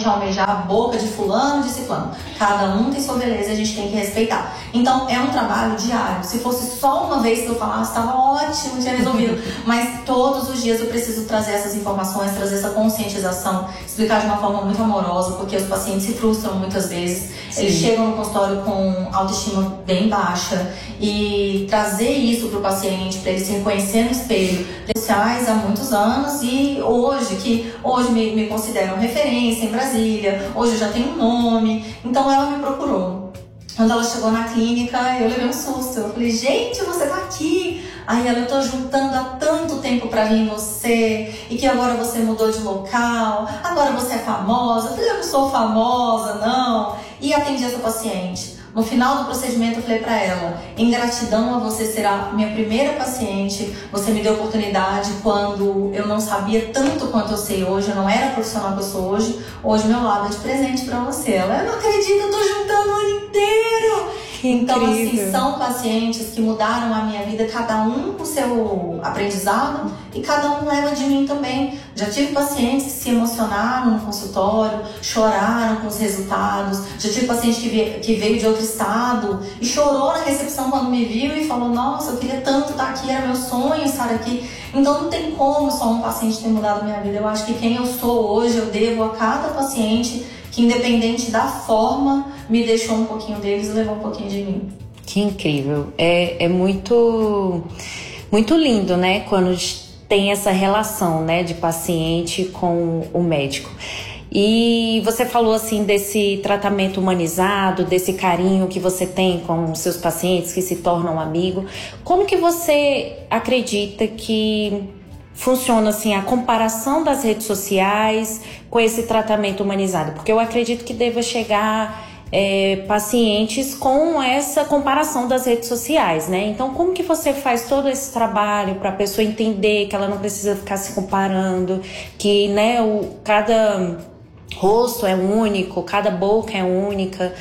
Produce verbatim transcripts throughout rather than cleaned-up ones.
gente almejar a boca de fulano, de ciclano. Cada um tem sua beleza e a gente tem que respeitar. Então é um trabalho diário. Se fosse só uma vez que eu falasse, estava ótimo, tinha resolvido. Mas todos os dias eu preciso trazer essas informações, trazer essa conscientização, explicar de uma forma muito amorosa, porque os pacientes se frustram muitas vezes. Sim. Eles chegam no consultório com autoestima bem baixa, e trazer isso para o paciente, para ele se reconhecer no espelho, sociais há muitos anos, e hoje, que hoje me, me consideram referência em Brasília, hoje eu já tenho um nome. Então ela me procurou. Quando ela chegou na clínica, eu levei um susto. Eu falei, gente, você tá aqui. Aí ela, eu tô juntando há tanto tempo pra vir em você, e que agora você mudou de local, agora você é famosa. Eu falei, eu não sou famosa, não. E atendi essa paciente. No final do procedimento eu falei pra ela, em gratidão a você ser a minha primeira paciente, você me deu oportunidade quando eu não sabia tanto quanto eu sei hoje, eu não era a profissional que eu sou hoje, hoje meu lado é de presente pra você. Ela, eu não acredito, eu tô juntando o ano inteiro. Então, assim, são pacientes que mudaram a minha vida, cada um com o seu aprendizado, e cada um leva de mim também. Já tive pacientes que se emocionaram no consultório, choraram com os resultados. Já tive paciente que veio, que veio de outro estado e chorou na recepção quando me viu e falou, nossa, eu queria tanto estar aqui, era meu sonho estar aqui. Então não tem como só um paciente ter mudado a minha vida. Eu acho que quem eu sou hoje, eu devo a cada paciente que, independente da forma, me deixou um pouquinho deles e levou um pouquinho de mim. Que incrível. É, é muito, muito lindo, né? Quando tem essa relação, né, de paciente com o médico. E você falou assim desse tratamento humanizado, desse carinho que você tem com os seus pacientes que se tornam amigos. Como que você acredita que funciona assim a comparação das redes sociais com esse tratamento humanizado? Porque eu acredito que deva chegar é, pacientes com essa comparação das redes sociais, né? Então, como que você faz todo esse trabalho para a pessoa entender que ela não precisa ficar se comparando, que, né, o, cada rosto é único, cada boca é única,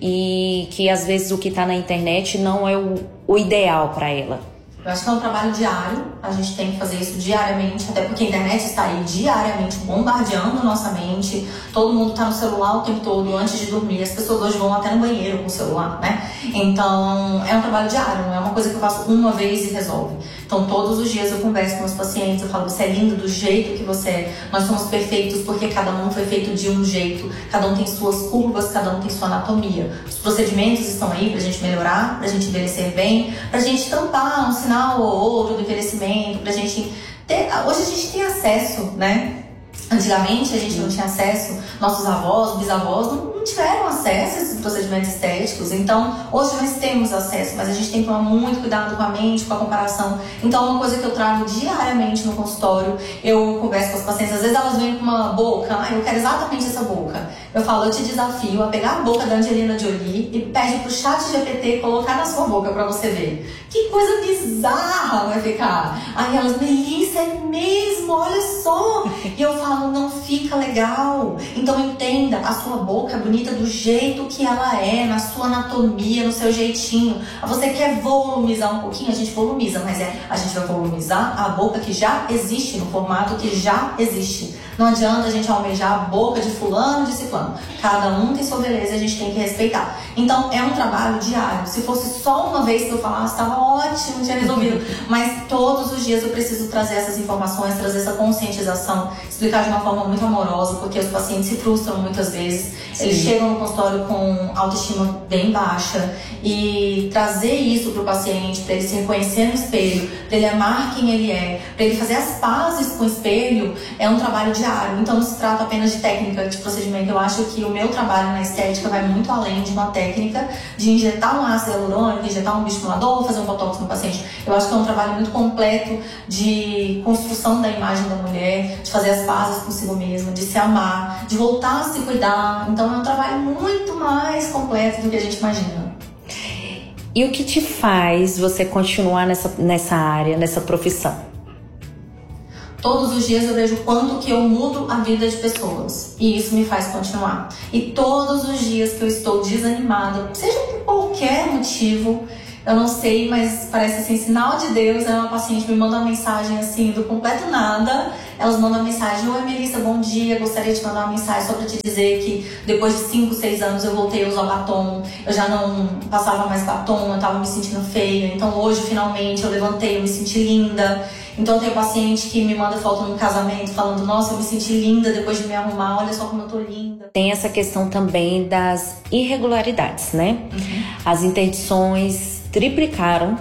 e que às vezes o que está na internet não é o, o ideal para ela? Eu acho que é um trabalho diário, a gente tem que fazer isso diariamente, até porque a internet está aí diariamente bombardeando nossa mente, todo mundo está no celular o tempo todo, antes de dormir, as pessoas hoje vão até no banheiro com o celular, né? Então, é um trabalho diário, não é uma coisa que eu faço uma vez e resolve. Então, todos os dias eu converso com os pacientes, eu falo, você é lindo do jeito que você é, nós somos perfeitos porque cada um foi feito de um jeito, cada um tem suas curvas, cada um tem sua anatomia. Os procedimentos estão aí pra gente melhorar, pra gente envelhecer bem, pra gente tampar um sinal ou outro do envelhecimento, pra gente ter... Hoje a gente tem acesso, né? Antigamente a gente não tinha acesso, nossos avós, bisavós não, não tiveram acesso a esses procedimentos estéticos. Então, hoje nós temos acesso, mas a gente tem que tomar muito cuidado com a mente, com a comparação. Então, uma coisa que eu trago diariamente no consultório, eu converso com as pacientes, às vezes elas vêm com uma boca, ah, eu quero exatamente essa boca. Eu falo, eu te desafio a pegar a boca da Angelina Jolie e pede pro chat G P T colocar na sua boca pra você ver. Que coisa bizarra vai ficar. Aí elas, Melissa, é mesmo, olha só. E eu falo, não fica legal. Então entenda, a sua boca é bonita do jeito que ela é, na sua anatomia, no seu jeitinho. Você quer volumizar um pouquinho? A gente volumiza, mas é, a gente vai volumizar a boca que já existe, no formato que já existe. Não adianta a gente almejar a boca de fulano, de ciclano. Cada um tem sua beleza e a gente tem que respeitar. Então é um trabalho diário. Se fosse só uma vez que eu falasse, estava ótimo, tinha resolvido. Mas todos os dias eu preciso trazer essas informações, trazer essa conscientização, explicar de uma forma muito amorosa, porque os pacientes se frustram muitas vezes. Sim. Eles chegam no consultório com autoestima bem baixa, e trazer isso para o paciente, para ele se reconhecer no espelho, para ele amar quem ele é, para ele fazer as pazes com o espelho, é um trabalho diário. Então não se trata apenas de técnica de procedimento. Eu acho que o meu trabalho na estética vai muito além de uma técnica de injetar um ácido hialurônico, injetar um bioestimulador, fazer um botox no paciente. Eu acho que é um trabalho muito completo de construção da imagem da mulher, de fazer as pazes consigo mesma, de se amar, de voltar a se cuidar. Então é um trabalho muito mais completo do que a gente imagina. E o que te faz você continuar nessa, nessa área, nessa profissão? Todos os dias eu vejo quanto que eu mudo a vida de pessoas, e isso me faz continuar. E todos os dias que eu estou desanimada, seja por qualquer motivo, Eu não sei, mas parece assim, sinal de Deus. Aí uma paciente me manda uma mensagem assim, do completo nada. Elas mandam uma mensagem: oi Melissa, bom dia, gostaria de mandar uma mensagem só pra te dizer que depois de cinco, seis anos eu voltei a usar batom. Eu já não passava mais batom, eu tava me sentindo feia. Então hoje, finalmente, eu levantei, eu me senti linda. Então tem paciente que me manda foto num casamento falando: nossa, eu me senti linda depois de me arrumar, olha só como eu tô linda. Tem essa questão também das irregularidades, né? Uhum. As interdições triplicaram.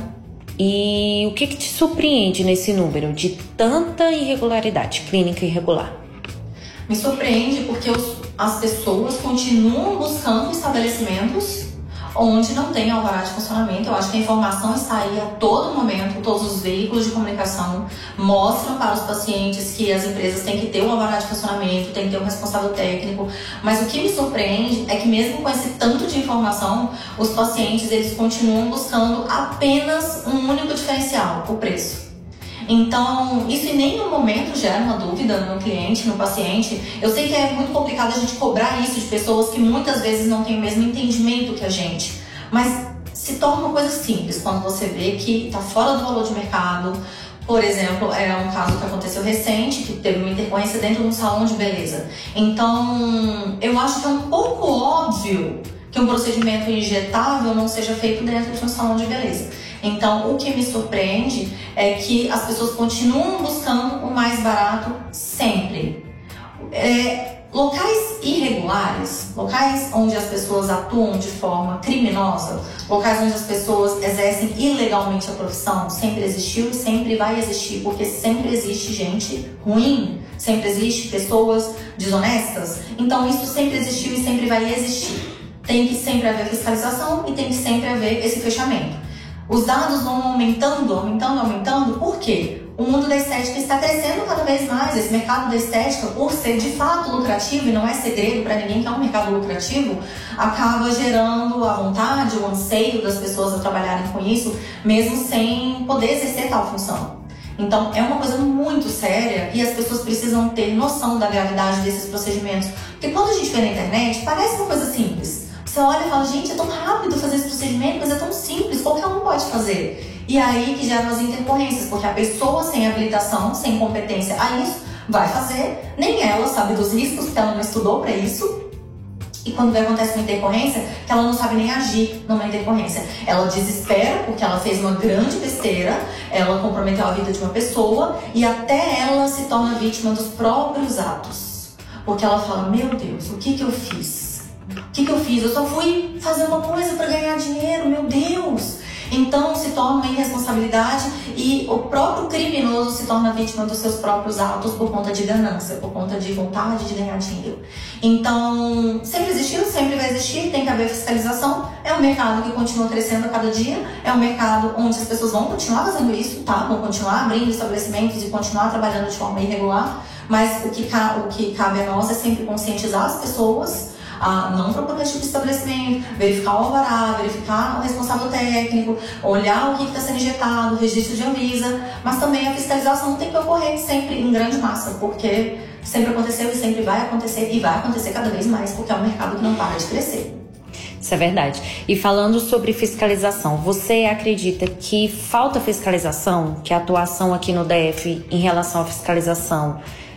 E o que, que te surpreende nesse número de tanta irregularidade, clínica irregular? Me surpreende porque os, as pessoas continuam buscando estabelecimentos onde não tem alvará de funcionamento. Eu acho que a informação está aí a todo momento. Todos os veículos de comunicação mostram para os pacientes que as empresas têm que ter um alvará de funcionamento, tem que ter um responsável técnico. Mas o que me surpreende é que mesmo com esse tanto de informação, os pacientes eles continuam buscando apenas um único diferencial: o preço. Então, isso em nenhum momento gera uma dúvida no cliente, no paciente. Eu sei que é muito complicado a gente cobrar isso de pessoas que muitas vezes não têm o mesmo entendimento que a gente. Mas se torna uma coisa simples quando você vê que está fora do valor de mercado. Por exemplo, é um caso que aconteceu recente, que teve uma intercorrência dentro de um salão de beleza. Então, eu acho que é um pouco óbvio que um procedimento injetável não seja feito dentro de um salão de beleza. Então, o que me surpreende é que as pessoas continuam buscando o mais barato sempre. É, locais irregulares, locais onde as pessoas atuam de forma criminosa, locais onde as pessoas exercem ilegalmente a profissão, sempre existiu e sempre vai existir, porque sempre existe gente ruim, sempre existe pessoas desonestas. Então, isso sempre existiu e sempre vai existir. Tem que sempre haver fiscalização e tem que sempre haver esse fechamento. Os dados vão aumentando, aumentando, aumentando. Por quê? O mundo da estética está crescendo cada vez mais. Esse mercado da estética, por ser de fato lucrativo, e não é segredo para ninguém que é um mercado lucrativo, acaba gerando a vontade, o anseio das pessoas a trabalharem com isso, mesmo sem poder exercer tal função. Então, é uma coisa muito séria e as pessoas precisam ter noção da gravidade desses procedimentos. Porque quando a gente vê na internet, parece uma coisa simples. Você olha e fala: gente, é tão rápido fazer esse procedimento, mas é tão simples, qualquer um pode fazer. E aí que geram as intercorrências, porque a pessoa sem habilitação, sem competência a isso, vai fazer, nem ela sabe dos riscos, porque ela não estudou para isso. E quando acontece uma intercorrência, que ela não sabe nem agir numa intercorrência. Ela desespera porque ela fez uma grande besteira, ela comprometeu a vida de uma pessoa e até ela se torna vítima dos próprios atos. Porque ela fala: meu Deus, o que que eu fiz? O que que eu fiz? Eu só fui fazer uma coisa para ganhar dinheiro, meu Deus! Então se torna uma irresponsabilidade e o próprio criminoso se torna vítima dos seus próprios atos por conta de ganância, por conta de vontade de ganhar dinheiro. Então, sempre existiu, sempre vai existir, tem que haver fiscalização. É um mercado que continua crescendo a cada dia, é um mercado onde as pessoas vão continuar fazendo isso, tá? Vão continuar abrindo estabelecimentos e continuar trabalhando de forma irregular, mas o que, o que cabe a nós é sempre conscientizar as pessoas a não procurar esse tipo de estabelecimento, verificar o alvará, verificar o responsável técnico, olhar o que está sendo injetado, o registro de Anvisa, mas também a fiscalização tem que ocorrer sempre em grande massa, porque sempre aconteceu e sempre vai acontecer e vai acontecer cada vez mais, porque é um mercado que não para de crescer. Isso é verdade. E falando sobre fiscalização, você acredita que falta fiscalização, que a atuação aqui no D F em relação à fiscalização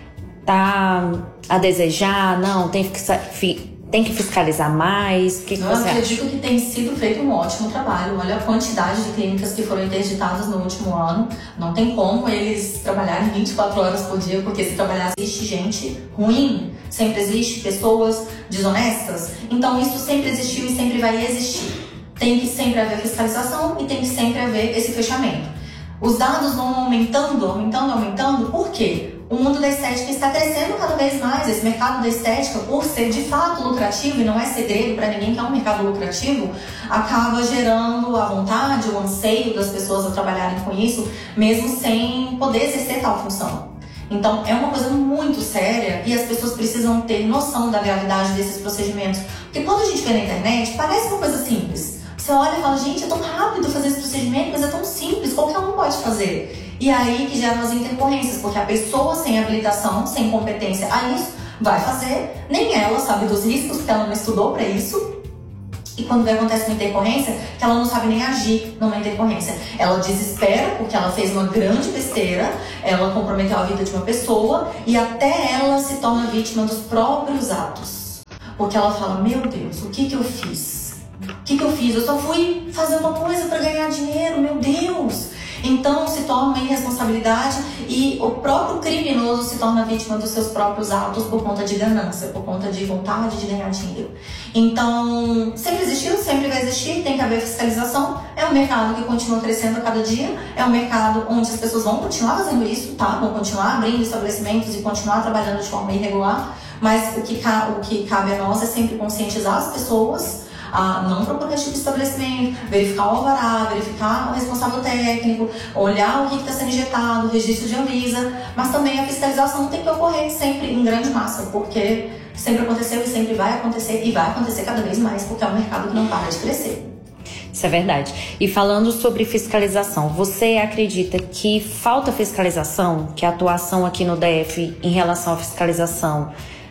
tá a desejar? Não, tem que Tem que fiscalizar mais? O que, que Eu você acredito acha? que tem sido feito um ótimo trabalho. Olha a quantidade de clínicas que foram interditadas no último ano. Não tem como eles trabalharem vinte e quatro horas por dia, porque se trabalhar existe gente ruim, sempre existe pessoas desonestas. Então isso sempre existiu e sempre vai existir. Tem que sempre haver fiscalização e tem que sempre haver esse fechamento. Os dados vão aumentando, aumentando, aumentando. Por quê? O mundo da estética está crescendo cada vez mais. Esse mercado da estética, por ser de fato lucrativo, e não é segredo para ninguém que é um mercado lucrativo, acaba gerando a vontade, o anseio das pessoas a trabalharem com isso, mesmo sem poder exercer tal função. Então, é uma coisa muito séria e as pessoas precisam ter noção da gravidade desses procedimentos. Porque quando a gente vê na internet, parece uma coisa simples. Você olha e fala: gente, é tão rápido fazer esse procedimento, mas é tão simples, qualquer um pode fazer. E aí que geram as intercorrências, porque a pessoa sem habilitação, sem competência a isso, vai fazer, nem ela sabe dos riscos, porque ela não estudou para isso. E quando acontece uma intercorrência, que ela não sabe nem agir numa intercorrência. Ela desespera porque ela fez uma grande besteira, ela comprometeu a vida de uma pessoa e até ela se torna vítima dos próprios atos. Porque ela fala, meu Deus, o que que eu fiz? O que que eu fiz? Eu só fui fazer uma coisa para ganhar dinheiro, meu Deus! Então se torna uma irresponsabilidade e o próprio criminoso se torna vítima dos seus próprios atos por conta de ganância, por conta de vontade de ganhar dinheiro. Então, sempre existiu, sempre vai existir, tem que haver fiscalização. É um mercado que continua crescendo a cada dia, é um mercado onde as pessoas vão continuar fazendo isso, tá? Vão continuar abrindo estabelecimentos e continuar trabalhando de forma irregular, mas o que, o que cabe a nós é sempre conscientizar as pessoas a não propor esse tipo de estabelecimento, verificar o alvará, verificar o responsável técnico, olhar o que está sendo injetado, o registro de Anvisa, mas também a fiscalização tem que ocorrer sempre em grande massa, porque sempre aconteceu e sempre vai acontecer, e vai acontecer cada vez mais, porque é um mercado que não para de crescer. Isso é verdade. E falando sobre fiscalização, você acredita que falta fiscalização, que a atuação aqui no D F em relação à fiscalização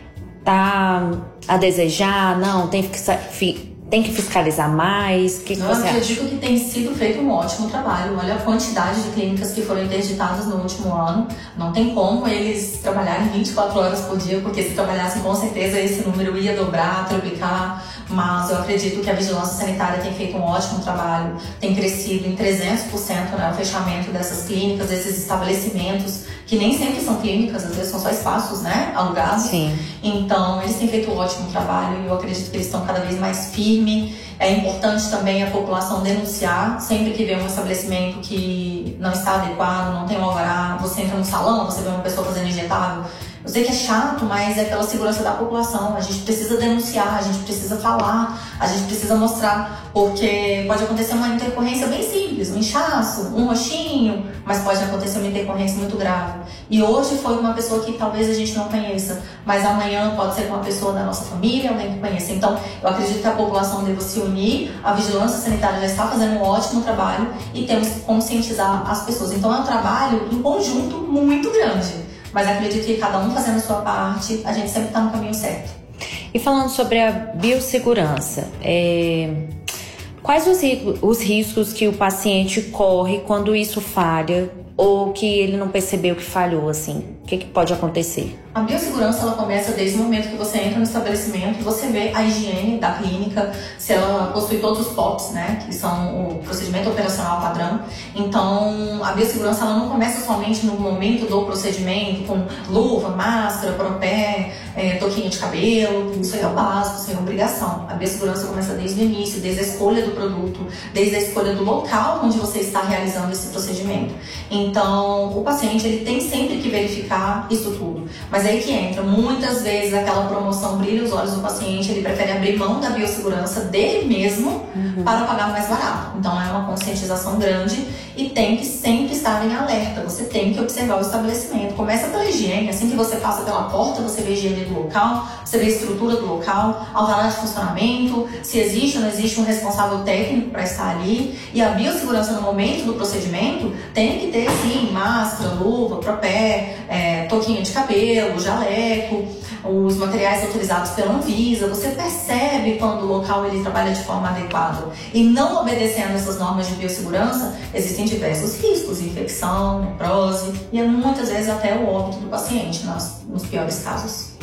tá a desejar? Não, tem que Tem que fiscalizar mais? O que, que Eu você acredito acha? que tem sido feito um ótimo trabalho. Olha a quantidade de clínicas que foram interditadas no último ano. Não tem como eles trabalharem vinte e quatro horas por dia, porque se trabalhassem com certeza esse número ia dobrar, triplicar. Mas eu acredito que a vigilância sanitária tem feito um ótimo trabalho. Tem crescido em trezentos por cento, né, o fechamento dessas clínicas, desses estabelecimentos, que nem sempre são clínicas, às vezes são só espaços, né, alugados. Sim. Então, eles têm feito um ótimo trabalho e eu acredito que eles estão cada vez mais firmes. É importante também a população denunciar sempre que vê um estabelecimento que não está adequado, não tem um alvará. Você entra no salão, você vê uma pessoa fazendo injetável. Eu sei que é chato, mas é pela segurança da população. A gente precisa denunciar, a gente precisa falar, a gente precisa mostrar, porque pode acontecer uma intercorrência bem simples, um inchaço, um roxinho, mas pode acontecer uma intercorrência muito grave. E hoje foi uma pessoa que talvez a gente não conheça, mas amanhã pode ser uma pessoa da nossa família, alguém que conheça. Então, eu acredito que a população deva se unir, a vigilância sanitária já está fazendo um ótimo trabalho e temos que conscientizar as pessoas. Então, é um trabalho em conjunto muito grande. Mas acredito que cada um fazendo a sua parte, a gente sempre está no caminho certo. E falando sobre a biossegurança, é... quais os, os riscos que o paciente corre quando isso falha ou que ele não percebeu que falhou, assim? O que, que pode acontecer? A biossegurança, ela começa desde o momento que você entra no estabelecimento, você vê a higiene da clínica, se ela possui todos os P O Ps, né, que são o procedimento operacional padrão. Então, a biossegurança, ela não começa somente no momento do procedimento, com luva, máscara, propé, é, toquinha de cabelo, isso aí é o básico, isso aí é obrigação. A biossegurança começa desde o início, desde a escolha do produto, desde a escolha do local onde você está realizando esse procedimento. Então, o paciente, ele tem sempre que verificar isso tudo. Mas aí que entra, muitas vezes aquela promoção brilha os olhos do paciente, ele prefere abrir mão da biossegurança dele mesmo uhum. para pagar mais barato. Então é uma conscientização grande e tem que sempre estar em alerta. Você tem que observar o estabelecimento. Começa pela higiene, assim que você passa pela porta, você vê a higiene do local, você vê a estrutura do local, alvará de funcionamento, se existe ou não existe um responsável técnico para estar ali. E a biossegurança no momento do procedimento tem que ter sim máscara, luva, propé, é, toquinha de cabelo, jaleco, os materiais autorizados pela Anvisa. Você percebe quando o local ele trabalha de forma adequada. E não obedecendo essas normas de biossegurança, existem diversos riscos, infecção, neprose e muitas vezes até o óbito do paciente, nos, nos piores casos.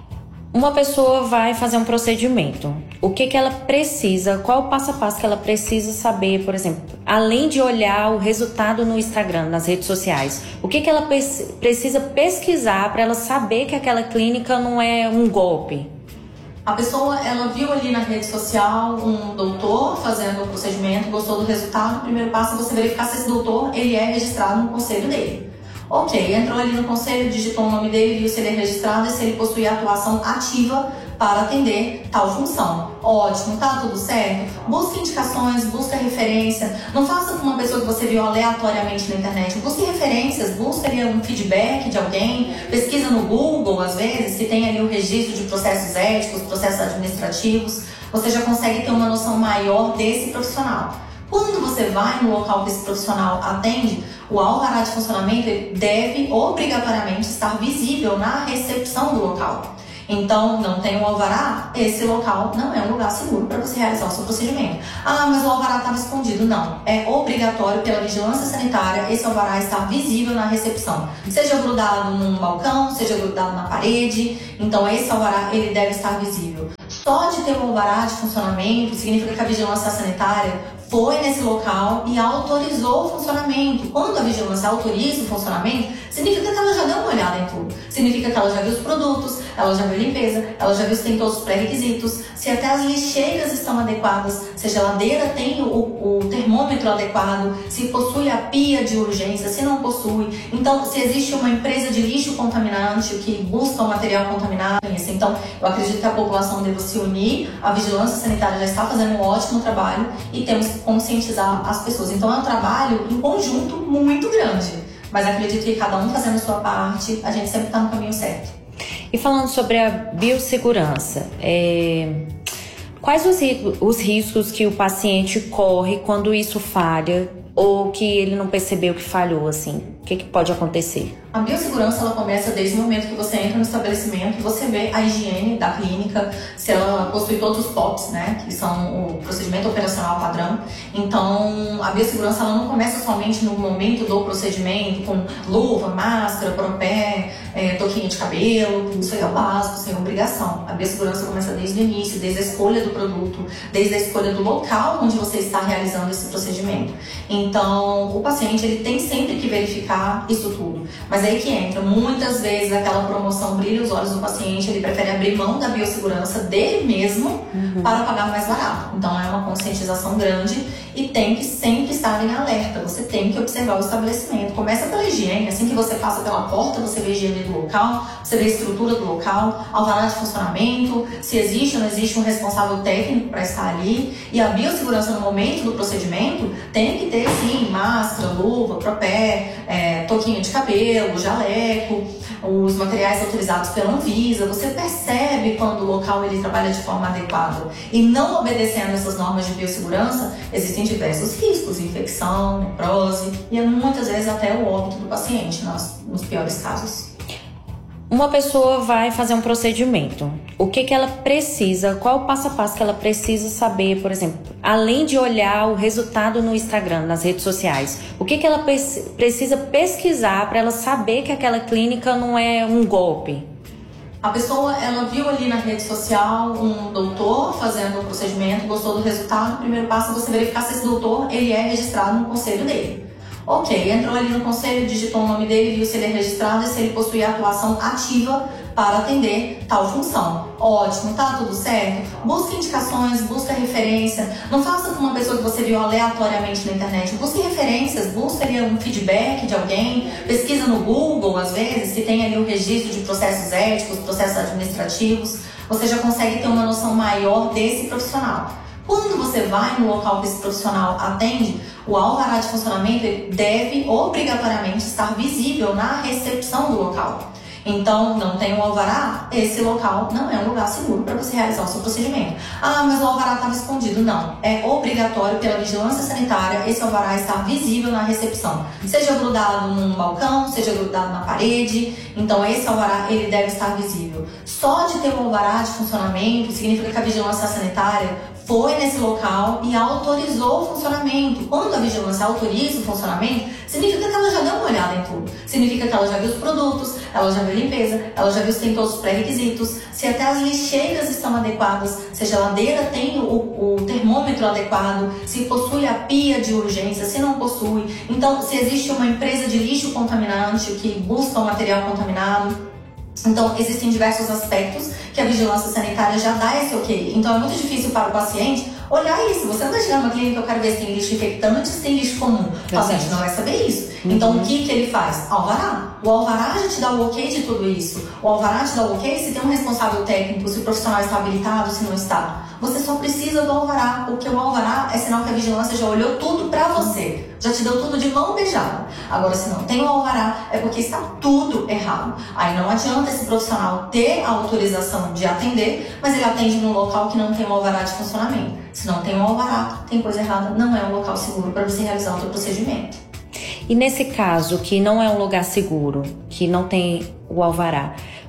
Uma pessoa vai fazer um procedimento. O que que ela precisa, qual o passo a passo que ela precisa saber, por exemplo, além de olhar o resultado no Instagram, nas redes sociais, o que que ela precisa pesquisar para ela saber que aquela clínica não é um golpe? A pessoa, ela viu ali na rede social um doutor fazendo o procedimento, gostou do resultado, o primeiro passo é você verificar se esse doutor ele é registrado no conselho dele. Ok, entrou ali no conselho, digitou o nome dele, viu se ele é registrado e se ele possui atuação ativa para atender tal função. Ótimo, tá tudo certo? Busque indicações, busque referência. Não faça com uma pessoa que você viu aleatoriamente na internet. Busque referências, busque ali um feedback de alguém. Pesquisa no Google, às vezes, se tem ali o registro de processos éticos, processos administrativos. Você já consegue ter uma noção maior desse profissional. Quando você vai no local que esse profissional atende, o alvará de funcionamento deve obrigatoriamente estar visível na recepção do local. Então, não tem um alvará, esse local não é um lugar seguro para você realizar o seu procedimento. Ah, mas o alvará estava escondido. Não, é obrigatório pela vigilância sanitária esse alvará estar visível na recepção. Seja grudado num balcão, seja grudado na parede. Então, esse alvará ele deve estar visível. Só de ter um alvará de funcionamento significa que a vigilância sanitária foi nesse local e autorizou o funcionamento. Quando a vigilância autoriza o funcionamento, significa que ela já deu uma olhada em tudo. Significa que ela já viu os produtos, ela já viu a limpeza, ela já viu se tem todos os pré-requisitos, se até as lixeiras estão adequadas, se a geladeira tem o, o termômetro adequado, se possui a pia de urgência, se não possui. Então, se existe uma empresa de lixo contaminante que busca o material contaminado. Então, eu acredito que a população deva se unir, a vigilância sanitária já está fazendo um ótimo trabalho e temos que conscientizar as pessoas. Então, é um trabalho em conjunto muito grande, mas acredito que cada um fazendo a sua parte, a gente sempre está no caminho certo. E falando sobre a biossegurança, é... quais os, os riscos que o paciente corre quando isso falha ou que ele não percebeu que falhou, assim? O que, que pode acontecer? A biossegurança ela começa desde o momento que você entra no estabelecimento e você vê a higiene da clínica, se ela possui todos os P O Ps, né, que são o procedimento operacional padrão. Então, a biossegurança ela não começa somente no momento do procedimento, com luva, máscara, propé, é, toquinha de cabelo, isso aí é o básico, sem obrigação. A biossegurança começa desde o início, desde a escolha do produto, desde a escolha do local onde você está realizando esse procedimento. Então, o paciente ele tem sempre que verificar isso tudo. Mas aí que entra, muitas vezes aquela promoção brilha os olhos do paciente, ele prefere abrir mão da biossegurança dele mesmo uhum. para pagar mais barato. Então é uma conscientização grande e tem que sempre estar em alerta, você tem que observar o estabelecimento. Começa pela higiene, assim que você passa pela porta, você vê a higiene do local, você vê a estrutura do local, alvará de funcionamento, se existe ou não existe um responsável técnico para estar ali. E a biossegurança no momento do procedimento tem que ter sim, máscara, luva, propé, é, toquinho de cabelo, jaleco, os materiais autorizados pela Anvisa. Você percebe quando o local ele trabalha de forma adequada. E não obedecendo essas normas de biossegurança, existem diversos riscos, infecção, necrose e muitas vezes até o óbito do paciente, nos, nos piores casos. Uma pessoa vai fazer um procedimento. O que que ela precisa, qual o passo a passo que ela precisa saber, por exemplo, além de olhar o resultado no Instagram, nas redes sociais, o que que ela precisa pesquisar para ela saber que aquela clínica não é um golpe? A pessoa, ela viu ali na rede social um doutor fazendo um procedimento, gostou do resultado, o primeiro passo é você verificar se esse doutor ele é registrado no conselho dele. Ok, entrou ali no conselho, digitou o nome dele, viu se ele é registrado e se ele possui atuação ativa para atender tal função. Ótimo, tá tudo certo? Busque indicações, busque referência. Não faça com uma pessoa que você viu aleatoriamente na internet. Busque referências, busque ali um feedback de alguém. Pesquisa no Google, às vezes, se tem ali o registro de processos éticos, processos administrativos. Você já consegue ter uma noção maior desse profissional. Quando você vai no local que esse profissional atende, o alvará de funcionamento ele deve obrigatoriamente estar visível na recepção do local. Então, não tem um alvará, esse local não é um lugar seguro para você realizar o seu procedimento. Ah, mas o alvará estava escondido. Não, é obrigatório pela vigilância sanitária esse alvará estar visível na recepção. Seja grudado num balcão, seja grudado na parede. Então, esse alvará ele deve estar visível. Só de ter um alvará de funcionamento significa que a vigilância sanitária foi nesse local e autorizou o funcionamento. Quando a vigilância autoriza o funcionamento, significa que ela já deu uma olhada em tudo. Significa que ela já viu os produtos, ela já viu a limpeza, ela já viu se tem todos os pré-requisitos, se até as lixeiras estão adequadas, se a geladeira tem o, o termômetro adequado, se possui a pia de urgência, se não possui. Então, se existe uma empresa de lixo contaminante que busca o material contaminado. Então, existem diversos aspectos que a vigilância sanitária já dá esse ok. Então, é muito difícil para o paciente olhar isso. Você não vai chegar numa clínica, eu quero ver se tem lixo infectante, se tem lixo comum. O paciente não vai saber isso. Uhum. Então, o que, que ele faz? Alvará. O alvará já te dá o ok de tudo isso. O alvará te dá o ok se tem um responsável técnico, se o profissional está habilitado, se não está. Você só precisa do alvará, porque o alvará é sinal que a vigilância já olhou tudo pra você. Já te deu tudo de mão beijada. Agora, se não tem o alvará, é porque está tudo errado. Aí não adianta esse profissional ter a autorização de atender, mas ele atende num local que não tem um alvará de funcionamento. Se não tem um alvará, tem coisa errada, não é um local seguro para você realizar o seu procedimento. E nesse caso, que não é um lugar seguro, que não tem o alvará,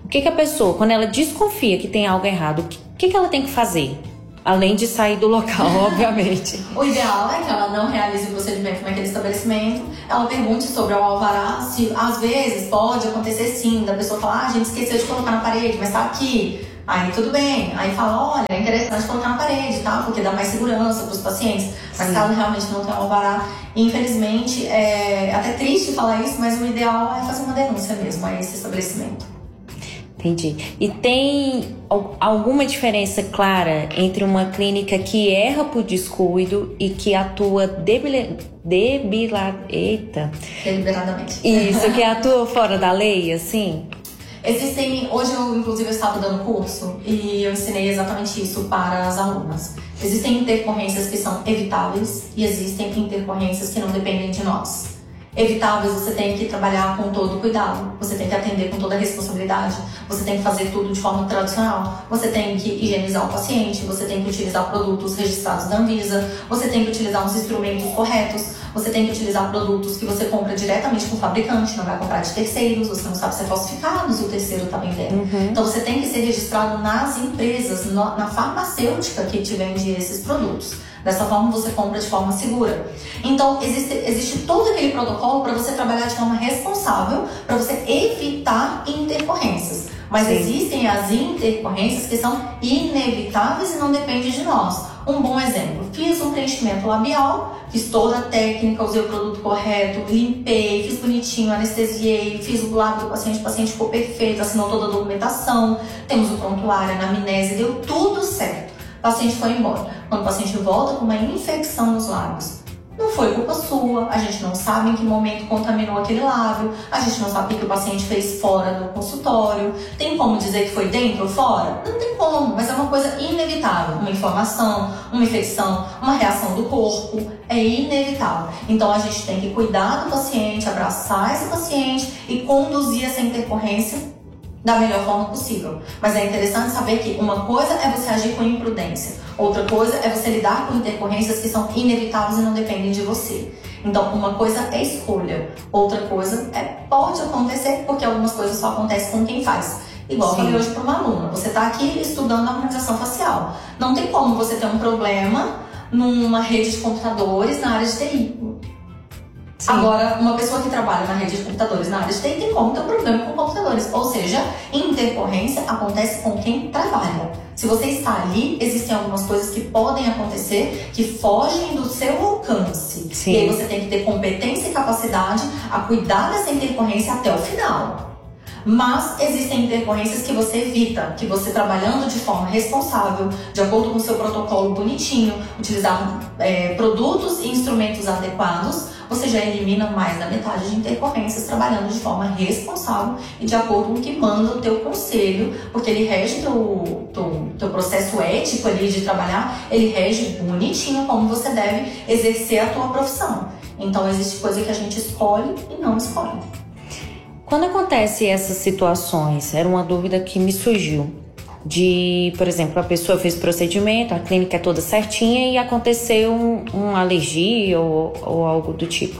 O que, que a pessoa, quando ela desconfia que tem algo errado, o que, que, que ela tem que fazer? Além de sair do local, obviamente. O ideal é que ela não realize o procedimento naquele estabelecimento. Ela pergunte sobre o alvará. Se, às vezes pode acontecer sim, da pessoa falar, ah, a gente esqueceu de colocar na parede, mas tá aqui. Aí tudo bem. Aí fala, olha, é interessante colocar na parede, tá? Porque dá mais segurança para os pacientes. Mas caso realmente não tenha um alvará, infelizmente, é até triste falar isso, mas o ideal é fazer uma denúncia mesmo a esse estabelecimento. Entendi. E tem alguma diferença clara entre uma clínica que erra por descuido e que atua debila... debila... Eita. deliberadamente? Isso, que atua fora da lei, assim? Existem, hoje eu inclusive eu estava dando curso e eu ensinei exatamente isso para as alunas. Existem intercorrências que são evitáveis e existem intercorrências que não dependem de nós. Evitáveis, você tem que trabalhar com todo cuidado, você tem que atender com toda a responsabilidade, você tem que fazer tudo de forma tradicional, você tem que higienizar o paciente, você tem que utilizar produtos registrados da Anvisa, você tem que utilizar os instrumentos corretos, você tem que utilizar produtos que você compra diretamente com o fabricante, não vai comprar de terceiros, você não sabe se é falsificado, se o terceiro está vendendo. Uhum. Então você tem que ser registrado nas empresas, no, na farmacêutica que te vende esses produtos. Dessa forma você compra de forma segura. Então existe, existe todo aquele protocolo para você trabalhar de forma responsável, para você evitar intercorrências. Mas Sim. existem as intercorrências que são inevitáveis e não dependem de nós. Um bom exemplo, fiz um preenchimento labial, fiz toda a técnica, usei o produto correto, limpei, fiz bonitinho, anestesiei, fiz o lábio do paciente, o paciente ficou perfeito, assinou toda a documentação, temos o prontuário, a anamnese, deu tudo certo. O paciente foi embora. Quando o paciente volta com uma infecção nos lábios, não foi culpa sua, a gente não sabe em que momento contaminou aquele lábio, a gente não sabe o que o paciente fez fora do consultório. Tem como dizer que foi dentro ou fora? Não tem como, mas é uma coisa inevitável. Uma inflamação, uma infecção, uma reação do corpo, é inevitável. Então a gente tem que cuidar do paciente, abraçar esse paciente e conduzir essa intercorrência da melhor forma possível. Mas é interessante saber que uma coisa é você agir com imprudência, outra coisa é você lidar com intercorrências que são inevitáveis e não dependem de você. Então, uma coisa é escolha, outra coisa é pode acontecer, porque algumas coisas só acontecem com quem faz. Igual Sim. eu falei hoje para uma aluna, você está aqui estudando a harmonização facial. Não tem como você ter um problema numa rede de computadores na área de T I. Sim. Agora, uma pessoa que trabalha na rede de computadores na área de T I tem como ter um problema com computadores. Ou seja, intercorrência acontece com quem trabalha. Se você está ali, existem algumas coisas que podem acontecer que fogem do seu alcance. Sim. E aí você tem que ter competência e capacidade a cuidar dessa intercorrência até o final. Mas existem intercorrências que você evita, que você trabalhando de forma responsável, de acordo com o seu protocolo bonitinho, utilizar é, produtos e instrumentos adequados, você já elimina mais da metade de intercorrências trabalhando de forma responsável e de acordo com o que manda o teu conselho, porque ele rege teu, teu, teu processo ético ali de trabalhar, ele rege bonitinho como você deve exercer a tua profissão. Então existe coisa que a gente escolhe e não escolhe. Quando acontece essas situações, era uma dúvida que me surgiu. De, por exemplo, a pessoa fez o procedimento, a clínica é toda certinha e aconteceu um, uma alergia ou, ou algo do tipo.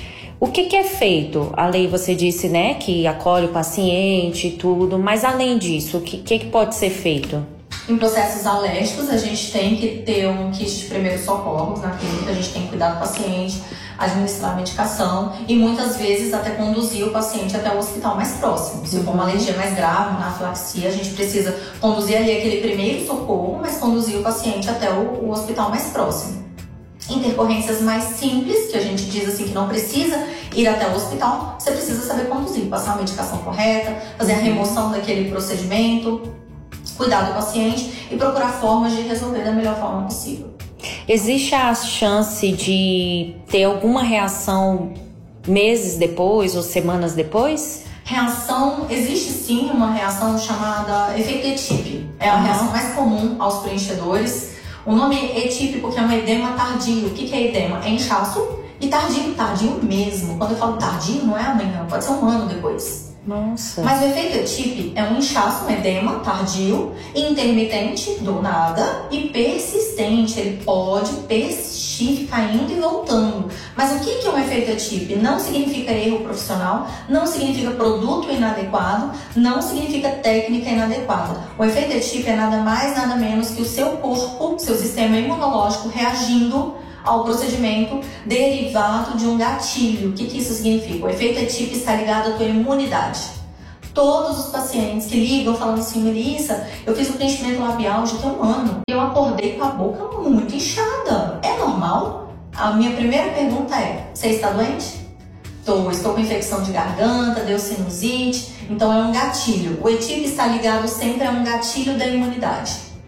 O que, que é feito? A lei, você disse, né, que acolhe o paciente e tudo, mas além disso, o que, que pode ser feito? Em processos alérgicos, a gente tem que ter um kit de primeiros socorros na clínica, a gente tem que cuidar do paciente, administrar a medicação e muitas vezes até conduzir o paciente até o hospital mais próximo. Se for uma alergia mais grave, uma anafilaxia, a gente precisa conduzir ali aquele primeiro socorro, mas conduzir o paciente até o, o hospital mais próximo. Intercorrências mais simples, que a gente diz assim que não precisa ir até o hospital, você precisa saber conduzir, passar a medicação correta, fazer a remoção daquele procedimento, cuidar do paciente e procurar formas de resolver da melhor forma possível. Existe a chance de ter alguma reação meses depois ou semanas depois? Reação, existe sim uma reação chamada efeito etípico. É a uhum. reação mais comum aos preenchedores. O nome é etípico porque é um edema tardio. O que é edema? É inchaço e tardio, tardio mesmo. Quando eu falo tardio, não é amanhã, pode ser um ano depois. Nossa. Mas o efeito etípico é um inchaço, um edema tardio, intermitente, do nada, e persistente. Ele pode persistir ficar indo e voltando. Mas o que é um efeito ETIP? Não significa erro profissional, não significa produto inadequado, não significa técnica inadequada. O efeito ETIP é nada mais, nada menos que o seu corpo, seu sistema imunológico reagindo ao procedimento derivado de um gatilho. O que, que isso significa? O efeito ETIP está ligado à tua imunidade. Todos os pacientes que ligam falando assim, Melissa, eu fiz o preenchimento labial já tem um ano e eu acordei com a boca muito inchada. É normal? A minha primeira pergunta é, você está doente? Tô, estou com infecção de garganta, deu sinusite, então é um gatilho. O ETIP está ligado sempre a um gatilho da imunidade.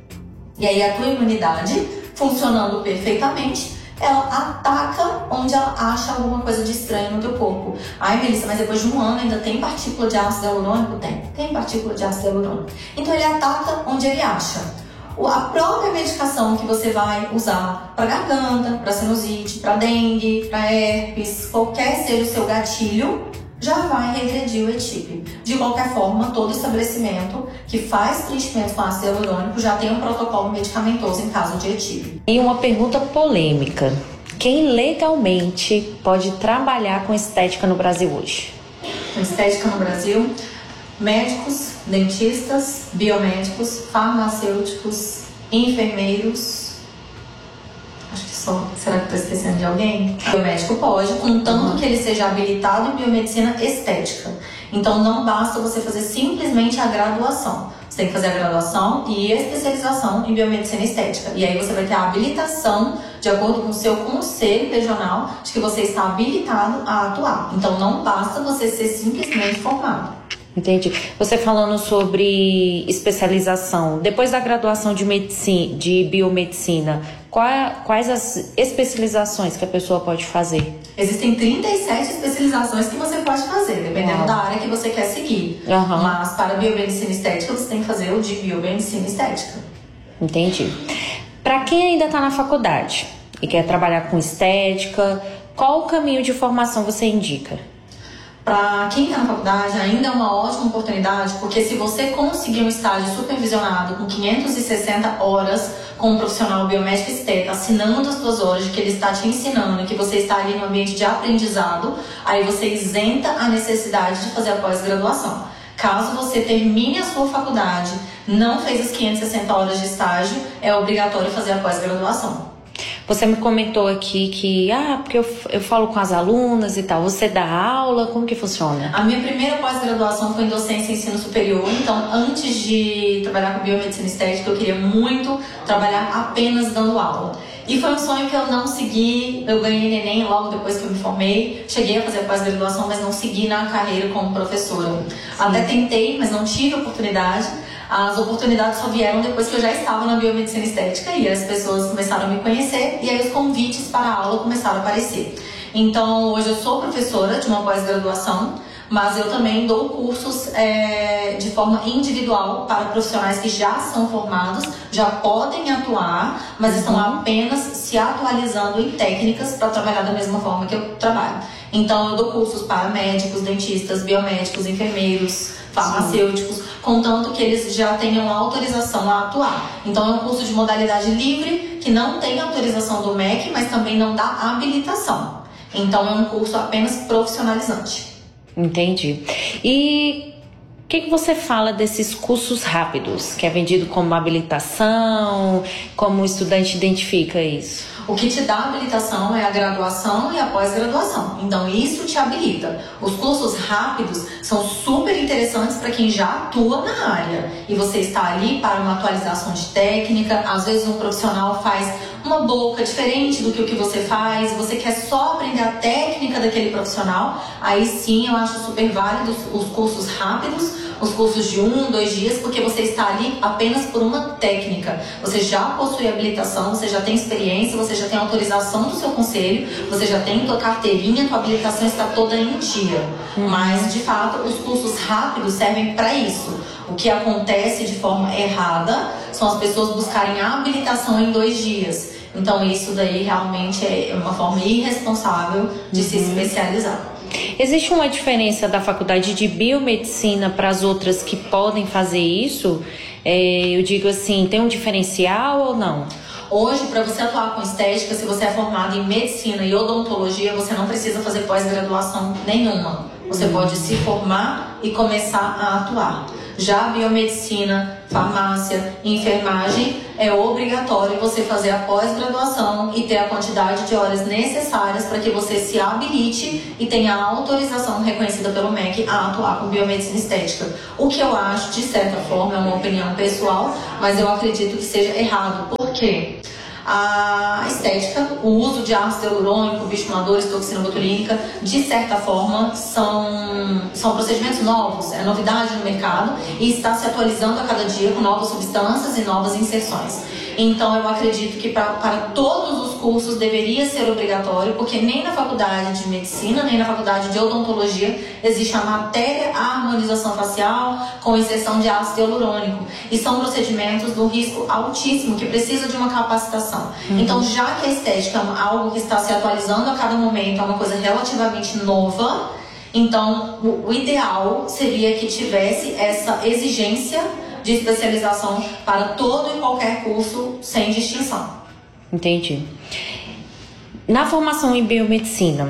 E aí a tua imunidade, funcionando perfeitamente, ela ataca onde ela acha alguma coisa de estranho no teu corpo. Ai, Melissa, mas depois de um ano ainda tem partícula de ácido hialurônico? Tem, tem partícula de ácido hialurônico. Então ele ataca onde ele acha. A própria medicação que você vai usar para garganta, para sinusite, para dengue, para herpes, qualquer seja o seu gatilho, já vai regredir o ETIP. De qualquer forma, todo estabelecimento que faz preenchimento com ácido hialurônico já tem um protocolo medicamentoso em caso de ETIP. E uma pergunta polêmica. Quem legalmente pode trabalhar com estética no Brasil hoje? Com estética no Brasil, médicos, dentistas, biomédicos, farmacêuticos, enfermeiros. Acho que só. Será que estou esquecendo de alguém? O biomédico pode, contanto uhum. que ele seja habilitado em biomedicina estética. Então não basta você fazer simplesmente a graduação. Você tem que fazer a graduação e especialização em biomedicina estética. E aí você vai ter a habilitação, de acordo com o seu conselho regional, de que você está habilitado a atuar. Então não basta você ser simplesmente formado. Entendi. Você falando sobre especialização, depois da graduação de medicina, de biomedicina, quais as especializações que a pessoa pode fazer? Existem trinta e sete especializações que você pode fazer, dependendo Uau. da área que você quer seguir. Uhum. Mas para biomedicina estética, você tem que fazer o de biomedicina estética. Entendi. Para quem ainda está na faculdade e quer trabalhar com estética, qual o caminho de formação você indica? Para quem está na faculdade, ainda é uma ótima oportunidade, porque se você conseguir um estágio supervisionado com quinhentas e sessenta horas com um profissional biomédico esteta, assinando as suas horas de que ele está te ensinando e que você está ali no ambiente de aprendizado, aí você isenta a necessidade de fazer a pós-graduação. Caso você termine a sua faculdade, não fez as quinhentas e sessenta horas de estágio, é obrigatório fazer a pós-graduação. Você me comentou aqui que, ah, porque eu, eu falo com as alunas e tal, você dá aula, como que funciona? A minha primeira pós-graduação foi em docência e ensino superior, então antes de trabalhar com biomedicina estética, eu queria muito trabalhar apenas dando aula. E foi um sonho que eu não segui, eu ganhei neném logo depois que eu me formei, cheguei a fazer a pós-graduação, mas não segui na carreira como professora. Sim. Até tentei, mas não tive oportunidade. As oportunidades só vieram depois que eu já estava na biomedicina estética e as pessoas começaram a me conhecer e aí os convites para a aula começaram a aparecer. Então, hoje eu sou professora de uma pós-graduação, mas eu também dou cursos é, de forma individual para profissionais que já são formados, já podem atuar, mas estão apenas se atualizando em técnicas para trabalhar da mesma forma que eu trabalho. Então, eu dou cursos para médicos, dentistas, biomédicos, enfermeiros, farmacêuticos, contanto que eles já tenham autorização a atuar. Então é um curso de modalidade livre, que não tem autorização do M E C, mas também não dá habilitação. Então é um curso apenas profissionalizante. Entendi. E o que, que você fala desses cursos rápidos, que é vendido como habilitação, como o estudante identifica isso? O que te dá habilitação é a graduação e a pós-graduação. Então isso te habilita. Os cursos rápidos são super interessantes para quem já atua na área. E você está ali para uma atualização de técnica. Às vezes um profissional faz uma boca diferente do que o que você faz. Você quer só aprender a técnica daquele profissional. Aí sim eu acho super válido os cursos rápidos. Os cursos de um, dois dias, porque você está ali apenas por uma técnica. Você já possui habilitação, você já tem experiência, você já tem autorização do seu conselho, você já tem tua carteirinha, tua habilitação está toda em dia. Uhum. Mas, de fato, os cursos rápidos servem para isso. O que acontece de forma errada são as pessoas buscarem a habilitação em dois dias. Então, isso daí realmente é uma forma irresponsável de uhum. se especializar. Existe uma diferença da faculdade de biomedicina para as outras que podem fazer isso? É, eu digo assim, tem um diferencial ou não? Hoje, para você atuar com estética, se você é formado em medicina e odontologia, você não precisa fazer pós-graduação nenhuma. Você pode se formar e começar a atuar. Já a biomedicina, farmácia e enfermagem, é obrigatório você fazer a pós-graduação e ter a quantidade de horas necessárias para que você se habilite e tenha a autorização reconhecida pelo M E C a atuar com biomedicina estética. O que eu acho, de certa forma, é uma opinião pessoal, mas eu acredito que seja errado. Por quê? A estética, o uso de ácido hialurônico, bioestimuladores, toxina botulínica, de certa forma, são, são procedimentos novos, é novidade no mercado e está se atualizando a cada dia com novas substâncias e novas inserções. Então, eu acredito que pra, para todos os cursos deveria ser obrigatório, porque nem na faculdade de medicina, nem na faculdade de odontologia existe a matéria harmonização facial com inserção de ácido hialurônico. E são procedimentos do risco altíssimo, que precisa de uma capacitação. Uhum. Então, já que a estética é algo que está se atualizando a cada momento, é uma coisa relativamente nova, então o, o ideal seria que tivesse essa exigência de especialização para todo e qualquer curso, sem distinção. Entendi. Na formação em biomedicina,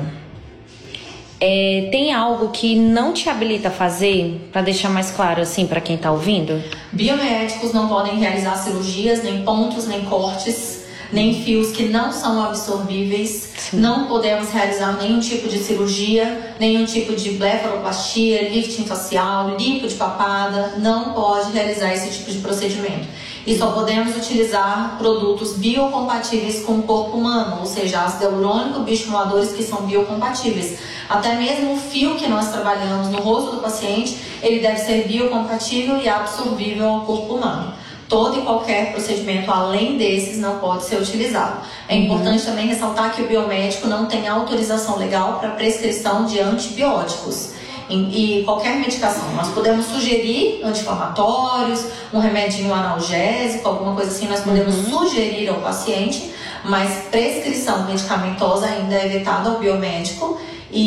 é, tem algo que não te habilita a fazer, para deixar mais claro assim para quem está ouvindo? Biomédicos não podem realizar cirurgias, nem pontos, nem cortes, nem fios que não são absorvíveis. Sim. Não podemos realizar nenhum tipo de cirurgia, nenhum tipo de blefaroplastia, lifting facial, lipo de papada. Não pode realizar esse tipo de procedimento. E só podemos utilizar produtos biocompatíveis com o corpo humano, ou seja, ácido hialurônico, bioestimuladores que são biocompatíveis. Até mesmo o fio que nós trabalhamos no rosto do paciente, ele deve ser biocompatível e absorvível ao corpo humano. Todo e qualquer procedimento além desses não pode ser utilizado. É importante uhum. também ressaltar que o biomédico não tem autorização legal para prescrição de antibióticos e qualquer medicação. Nós podemos sugerir anti-inflamatórios, um remedinho analgésico, alguma coisa assim, nós podemos uhum. sugerir ao paciente, mas prescrição medicamentosa ainda é vetada ao biomédico.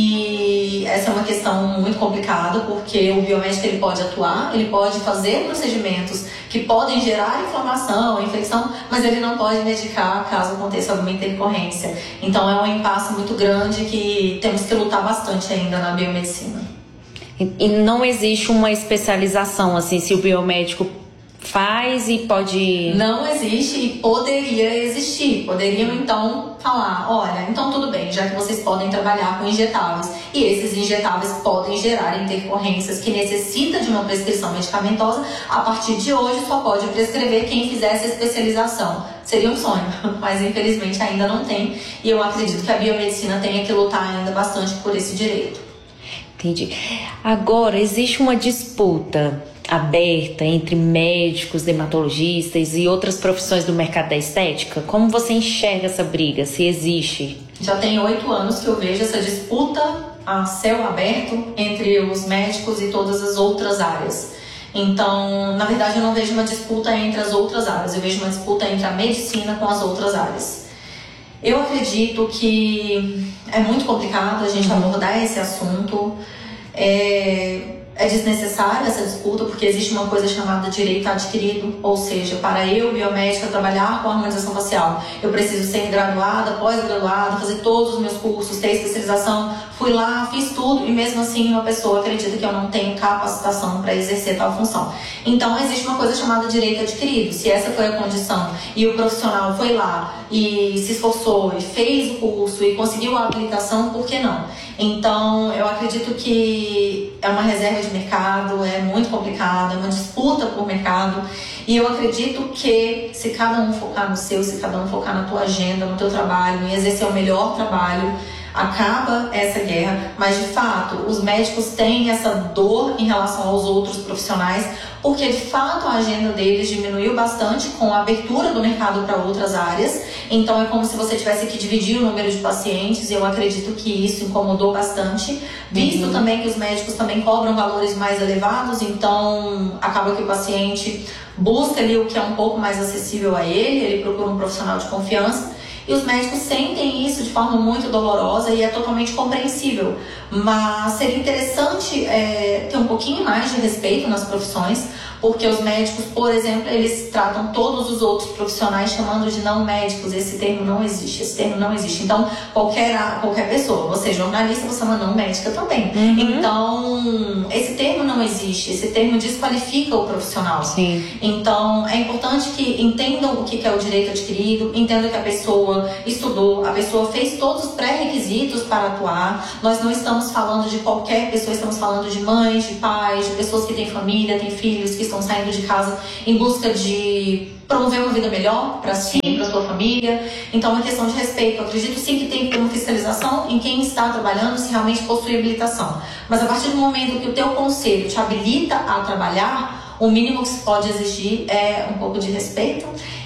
E essa é uma questão muito complicada, porque o biomédico ele pode atuar, ele pode fazer procedimentos que podem gerar inflamação, infecção, mas ele não pode medicar caso aconteça alguma intercorrência. Então é um impasse muito grande que temos que lutar bastante ainda na biomedicina. E não existe uma especialização, assim, se o biomédico faz e pode... Não existe e poderia existir. Poderiam, então, falar, olha, então tudo bem, já que vocês podem trabalhar com injetáveis e esses injetáveis podem gerar intercorrências que necessitam de uma prescrição medicamentosa, a partir de hoje só pode prescrever quem fizesse a especialização. Seria um sonho, mas infelizmente ainda não tem. E eu acredito que a biomedicina tenha que lutar ainda bastante por esse direito. Entendi. Agora, existe uma disputa aberta entre médicos, dermatologistas e outras profissões do mercado da estética? Como você enxerga essa briga, se existe? Já tem oito anos que eu vejo essa disputa a céu aberto entre os médicos e todas as outras áreas. Então, na verdade, eu não vejo uma disputa entre as outras áreas, eu vejo uma disputa entre a medicina com as outras áreas. Eu acredito que é muito complicado a gente uhum. abordar esse assunto. É... É desnecessária essa disputa, porque existe uma coisa chamada direito adquirido, ou seja, para eu, biomédica, trabalhar com harmonização facial, eu preciso ser graduada, pós-graduada, fazer todos os meus cursos, ter especialização. Fui lá, fiz tudo e mesmo assim uma pessoa acredita que eu não tenho capacitação para exercer tal função. Então existe uma coisa chamada direito adquirido. Se essa foi a condição e o profissional foi lá e se esforçou e fez o curso e conseguiu a habilitação, por que não? Então eu acredito que é uma reserva de mercado, é muito complicado, é uma disputa por mercado. E eu acredito que se cada um focar no seu, se cada um focar na tua agenda, no teu trabalho, em exercer o melhor trabalho, acaba essa guerra. Mas de fato, os médicos têm essa dor em relação aos outros profissionais, porque de fato a agenda deles diminuiu bastante com a abertura do mercado para outras áreas. Então é como se você tivesse que dividir o número de pacientes, e eu acredito que isso incomodou bastante, visto uhum. também que os médicos também cobram valores mais elevados, então acaba que o paciente busca ali o que é um pouco mais acessível a ele, ele procura um profissional de confiança. E os médicos sentem isso de forma muito dolorosa e é totalmente compreensível. Mas seria interessante é, ter um pouquinho mais de respeito nas profissões, porque os médicos, por exemplo, eles tratam todos os outros profissionais chamando de não médicos. Esse termo não existe, esse termo não existe. Então, qualquer, qualquer pessoa, você é jornalista, você é uma não médica também. Uhum. Então, esse termo não existe, esse termo desqualifica o profissional. Sim. Então, é importante que entendam o que é o direito adquirido, entendam que a pessoa estudou, a pessoa fez todos os pré-requisitos para atuar. Nós não estamos falando de qualquer pessoa, estamos falando de mães, de pais, de pessoas que têm família, têm filhos, que estão saindo de casa em busca de promover uma vida melhor para si, para sua família. Então é uma questão de respeito. Eu acredito sim que tem que ter uma fiscalização em quem está trabalhando, se realmente possui habilitação. Mas a partir do momento que o teu conselho te habilita a trabalhar, o mínimo que se pode exigir é um pouco de respeito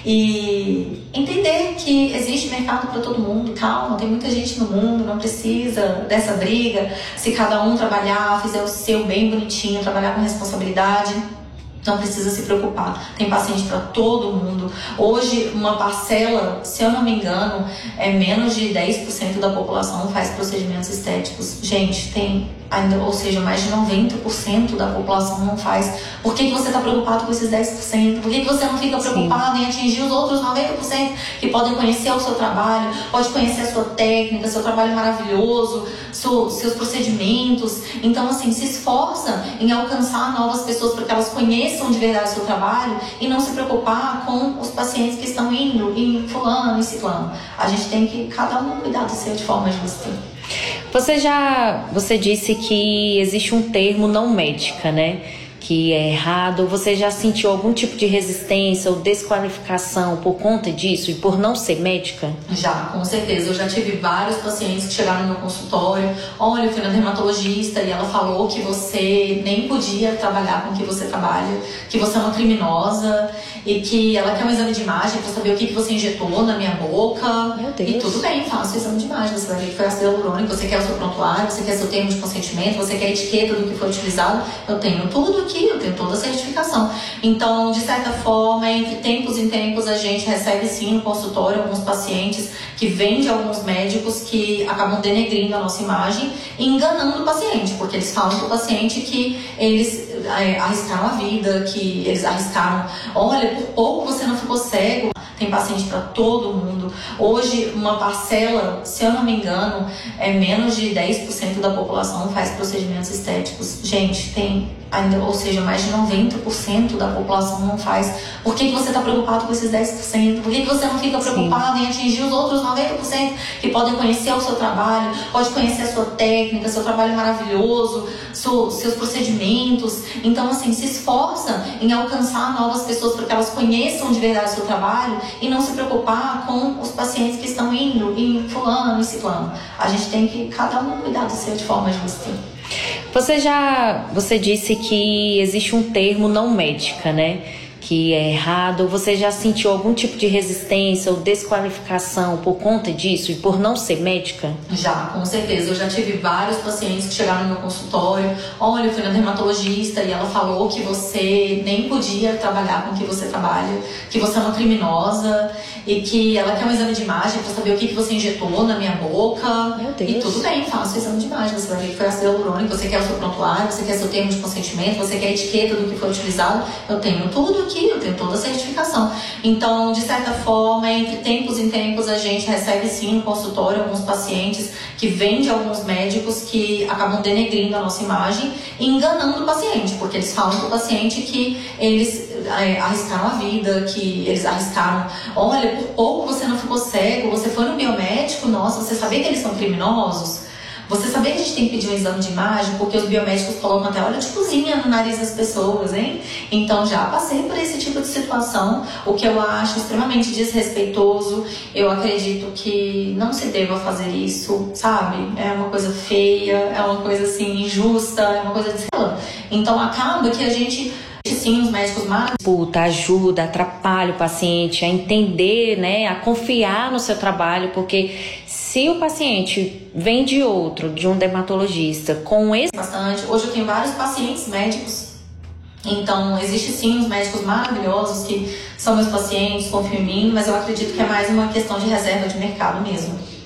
e entender que existe mercado para todo mundo. Calma, tem muita gente no mundo, não precisa dessa briga. Se cada um trabalhar, fizer o seu bem bonitinho, trabalhar com responsabilidade, não precisa se preocupar. Tem paciente para todo mundo. Hoje, uma parcela, se eu não me engano, é menos de dez por cento da população faz procedimentos estéticos. Gente, tem ainda, ou seja, mais de noventa por cento da população não faz. Por que, que você está preocupado com esses dez por cento? Por que, que você não fica preocupado Sim. em atingir os outros noventa por cento que podem conhecer o seu trabalho, pode conhecer a sua técnica, seu trabalho maravilhoso, seu, seus procedimentos? Então, assim, se esforça em alcançar novas pessoas para que elas conheçam de verdade o seu trabalho e não se preocupar com os pacientes que estão indo em fulano e ciclano. A gente tem que, cada um, cuidar do seu de forma justa. Você já, você disse que existe um termo não médica, né? Que é errado. Você já sentiu algum tipo de resistência ou desqualificação por conta disso e por não ser médica? Já, com certeza. Eu já tive vários pacientes que chegaram no meu consultório. Olha, eu fui na dermatologista e ela falou que você nem podia trabalhar com o que você trabalha, que você é uma criminosa e que ela quer um exame de imagem para saber o que, que você injetou na minha boca. Meu Deus. E tudo bem, faça o exame de imagem. Você vai ver que foi ácido hialurônico, você quer o seu prontuário, você quer seu termo de consentimento, você quer a etiqueta do que foi utilizado. Eu tenho tudo aqui. Eu tenho toda a certificação. Então, de certa forma, entre tempos em tempos, a gente recebe sim no consultório alguns pacientes que vêm de alguns médicos que acabam denegrindo a nossa imagem e enganando o paciente, porque eles falam para o paciente que eles é, arriscaram a vida, que eles arriscaram, olha, por pouco você não ficou cego. Tem paciente para todo mundo. Hoje, uma parcela, se eu não me engano, é menos de dez por cento da população faz procedimentos estéticos. Gente, tem ainda, ou seja, mais de noventa por cento da população não faz. Por que, que você está preocupado com esses dez por cento? Por que, que você não fica preocupado Sim. em atingir os outros noventa por cento que podem conhecer o seu trabalho, pode conhecer a sua técnica, seu trabalho maravilhoso, seu, seus procedimentos? Então, assim, se esforça em alcançar novas pessoas para que elas conheçam de verdade o seu trabalho e não se preocupar com os pacientes que estão indo em fulano e ciclano. A gente tem que, cada um, cuidar do seu de forma justa. Você já, você disse que existe um termo não médica, né? Que é errado. Você já sentiu algum tipo de resistência ou desqualificação por conta disso e por não ser médica? Já, com certeza. Eu já tive vários pacientes que chegaram no meu consultório. Olha, eu fui na dermatologista e ela falou que você nem podia trabalhar com o que você trabalha, que você é uma criminosa e que ela quer um exame de imagem para saber o que, que você injetou na minha boca. Meu Deus. E tudo bem, faça o exame de imagem. Você vai ver que foi ácido hialurônico, você quer o seu prontuário, você quer seu termo de consentimento, você quer a etiqueta do que foi utilizado. Eu tenho tudo aqui. Eu tenho toda a certificação. Então, de certa forma, entre tempos em tempos, a gente recebe sim no consultório alguns pacientes que vêm de alguns médicos que acabam denegrindo a nossa imagem e enganando o paciente, porque eles falam para o paciente que eles é, arriscaram a vida, que eles arriscaram, olha, por pouco você não ficou cego, você foi no biomédico, nossa, você sabia que eles são criminosos? Você sabia que a gente tem que pedir um exame de imagem porque os biomédicos colocam até óleo de cozinha no nariz das pessoas, hein? Então já passei por esse tipo de situação, o que eu acho extremamente desrespeitoso. Eu acredito que não se deva fazer isso, sabe? É uma coisa feia, é uma coisa assim injusta, é uma coisa de... Então acaba que a gente... Sim, os médicos mais... Puta, ajuda, atrapalha o paciente a entender, né, a confiar no seu trabalho, porque se o paciente vem de outro, de um dermatologista, com esse... Bastante. Hoje eu tenho vários pacientes médicos, então existe sim os médicos maravilhosos que são meus pacientes, confiam em mim, mas eu acredito que é mais uma questão de reserva de mercado mesmo.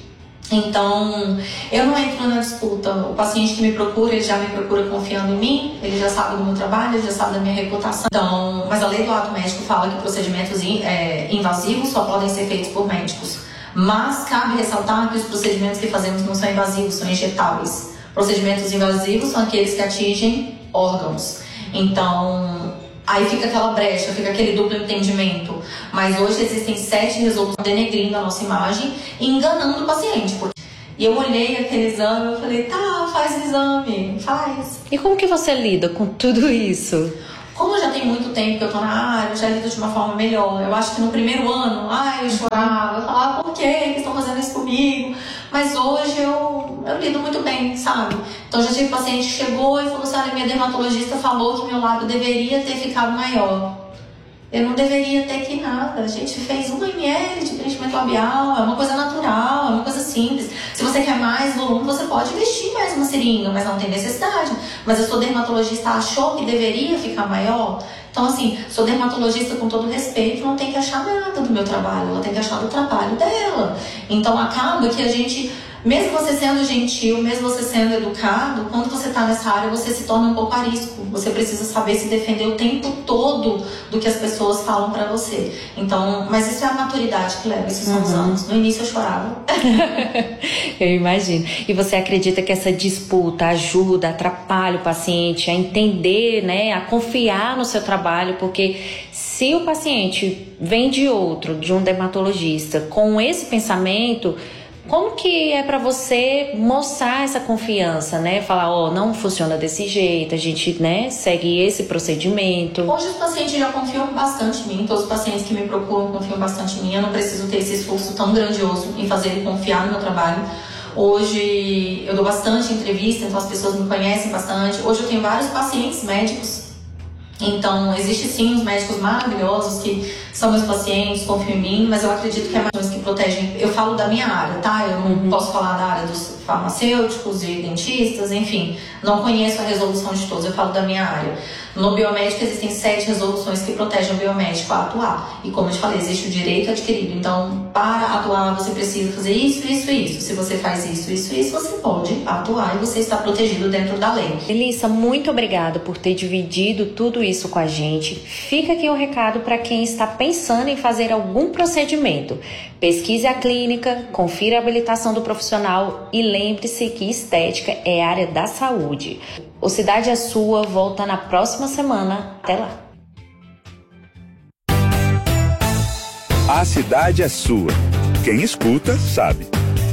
Então, eu não entro na disputa. O paciente que me procura, ele já me procura confiando em mim, ele já sabe do meu trabalho, ele já sabe da minha reputação. Então, mas a lei do ato médico fala que procedimentos é, invasivos só podem ser feitos por médicos. Mas cabe ressaltar que os procedimentos que fazemos não são invasivos, são injetáveis. Procedimentos invasivos são aqueles que atingem órgãos. Então, aí fica aquela brecha, fica aquele duplo entendimento. Mas hoje existem sete resoluções denegrindo a nossa imagem e enganando o paciente. E eu olhei aquele exame e falei, tá, faz o exame, faz. E como que você lida com tudo isso? Como já tem muito tempo que eu tô na área, eu já lido de uma forma melhor. Eu acho que no primeiro ano, ai, eu chorava, eu falava, por que que estão fazendo isso comigo? Mas hoje eu, eu lido muito bem, sabe? Então já tive paciente que chegou e falou assim, olha, minha dermatologista falou que meu lábio deveria ter ficado maior. Eu não deveria ter que nada. A gente fez um mililitro de preenchimento labial, é uma coisa natural, é uma coisa simples. Se você quer mais volume, você pode investir mais uma seringa, mas não tem necessidade. Mas a sua dermatologista achou que deveria ficar maior. Então, assim, sou dermatologista com todo respeito, não tem que achar nada do meu trabalho, ela tem que achar do trabalho dela. Então, acaba que a gente, mesmo você sendo gentil, mesmo você sendo educado, quando você está nessa área, você se torna um pouco arisco. Você precisa saber se defender o tempo todo do que as pessoas falam pra você. Então, mas isso é a maturidade que leva, isso são os Uhum. anos. No início eu chorava. Eu imagino. E você acredita que essa disputa ajuda, atrapalha o paciente a entender, né, a confiar no seu trabalho? Porque se o paciente vem de outro, de um dermatologista, com esse pensamento, como que é para você mostrar essa confiança, né? Falar, ó, oh, não funciona desse jeito, a gente, né, segue esse procedimento. Hoje os pacientes já confiam bastante em mim, todos os pacientes que me procuram confiam bastante em mim. Eu não preciso ter esse esforço tão grandioso em fazer ele confiar no meu trabalho. Hoje eu dou bastante entrevista, então as pessoas me conhecem bastante. Hoje eu tenho vários pacientes médicos. Então, existe sim os médicos maravilhosos que são meus pacientes, confiam em mim, mas eu acredito que é mais que protegem. Eu falo da minha área, tá? Eu não uhum. posso falar da área dos farmacêuticos, de dentistas, enfim. Não conheço a resolução de todos, eu falo da minha área. No biomédico existem sete resoluções que protegem o biomédico a atuar. E como eu te falei, existe o direito adquirido. Então, para atuar, você precisa fazer isso, isso e isso. Se você faz isso, isso e isso, você pode atuar e você está protegido dentro da lei. Melissa, muito obrigada por ter dividido tudo isso com a gente. Fica aqui o recado para quem está pensando em fazer algum procedimento. Pesquise a clínica, confira a habilitação do profissional e lembre-se que estética é área da saúde. O Cidade é Sua volta na próxima semana. Até lá. A cidade é sua. Quem escuta, sabe.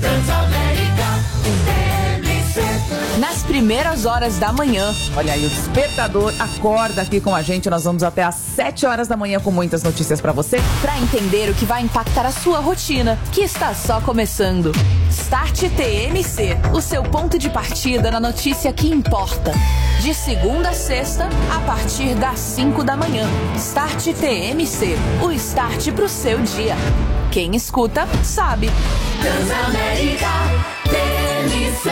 Nas primeiras horas da manhã. Olha aí, o despertador acorda aqui com a gente. Nós vamos até às sete horas da manhã com muitas notícias pra você, pra entender o que vai impactar a sua rotina, que está só começando. Start T M C, o seu ponto de partida na notícia que importa. De segunda a sexta, a partir das cinco da manhã. Start T M C, o start pro seu dia. Quem escuta, sabe. Transamérica T M C.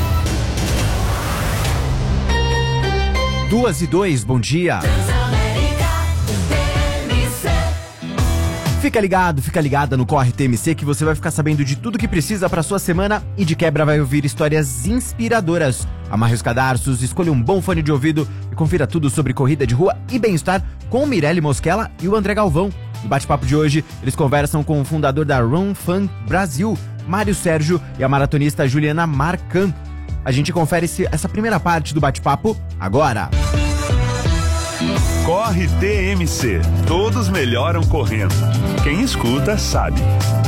Duas e dois, bom dia. Fica ligado, fica ligada no Corre T M C que você vai ficar sabendo de tudo que precisa para sua semana e de quebra vai ouvir histórias inspiradoras. Amarre os cadarços, escolha um bom fone de ouvido e confira tudo sobre corrida de rua e bem-estar com Mirelle Mosquela e o André Galvão. No bate-papo de hoje, eles conversam com o fundador da Run Fun Brasil, Mário Sérgio, e a maratonista Juliana Marcan. A gente confere essa primeira parte do bate-papo agora. Corre T M C. Todos melhoram correndo. Quem escuta, sabe.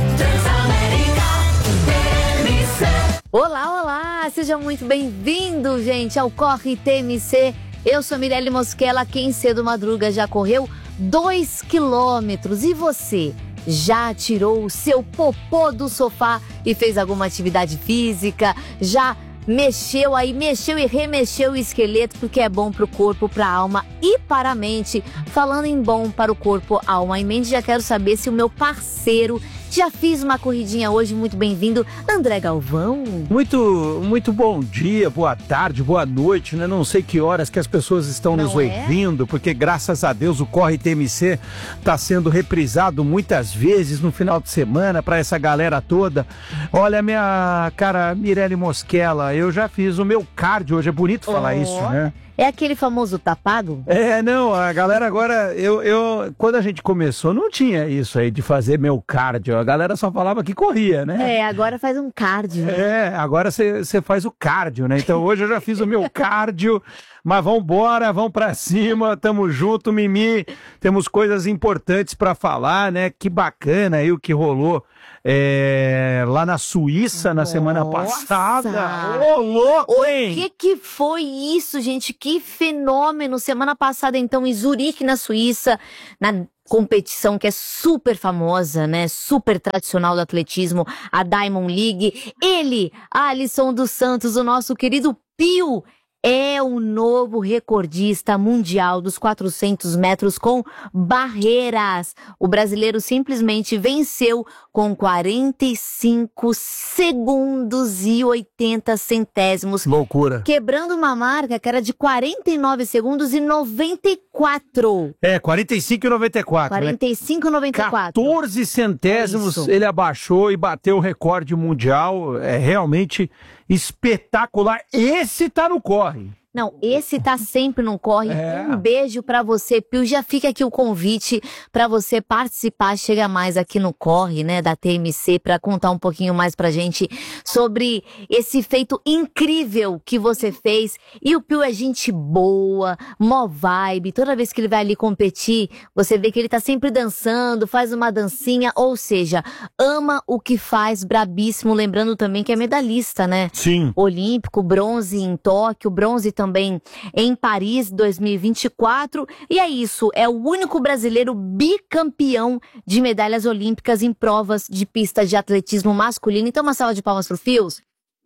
Olá, olá! Sejam muito bem-vindos, gente, ao Corre T M C. Eu sou Mirelle Mosquela, quem cedo madruga já correu dois quilômetros. E você? Já tirou o seu popô do sofá e fez alguma atividade física? Já mexeu aí, mexeu e remexeu o esqueleto, porque é bom pro corpo, pra alma e para a mente. Falando em bom para o corpo, alma e mente, já quero saber se o meu parceiro já fiz uma corridinha hoje. Muito bem-vindo, André Galvão. Muito, muito bom dia, boa tarde, boa noite, né? Não sei que horas que as pessoas estão Não nos é? ouvindo, porque graças a Deus o Corre T M C está sendo reprisado muitas vezes no final de semana para essa galera toda. Olha, minha cara Mirelle Mosquela, eu já fiz o meu cardio hoje, é bonito falar Oh. isso, né? É aquele famoso tapado? É, não, a galera agora, eu, eu, quando a gente começou, não tinha isso aí de fazer meu cardio, a galera só falava que corria, né? É, agora faz um cardio. É, agora você faz o cardio, né? Então hoje eu já fiz o meu cardio, mas vambora, vamos pra cima, tamo junto, Mimi, temos coisas importantes pra falar, né? Que bacana aí o que rolou é, lá na Suíça na semana passada. Ô, louco, hein? O que que foi isso, gente? Que fenômeno! Semana passada, então, em Zurique, na Suíça, na competição que é super famosa, né? Super tradicional do atletismo, a Diamond League. Ele, Alisson dos Santos, o nosso querido Pio, é o novo recordista mundial dos quatrocentos metros com barreiras. O brasileiro simplesmente venceu com quarenta e cinco segundos e oitenta centésimos. Loucura. Quebrando uma marca que era de quarenta e nove segundos e noventa e quatro. É, quarenta e cinco e noventa e quatro, né? quarenta e cinco e noventa e quatro. quatorze centésimos Isso. ele abaixou e bateu o recorde mundial. É realmente espetacular. Esse tá no corre. Não, esse tá sempre no corre. É. Um beijo pra você, Pio. Já fica aqui o convite pra você participar. Chega mais aqui no Corre, né, da T M C, pra contar um pouquinho mais pra gente sobre esse feito incrível que você fez. E o Pio é gente boa, mó vibe. Toda vez que ele vai ali competir, você vê que ele tá sempre dançando, faz uma dancinha, ou seja, ama o que faz, brabíssimo. Lembrando também que é medalhista, né? Sim. Olímpico, bronze em Tóquio, bronze também em Paris dois mil e vinte e quatro. E é isso, é o único brasileiro bicampeão de medalhas olímpicas em provas de pista de atletismo masculino. Então, uma salva de palmas pro Fios.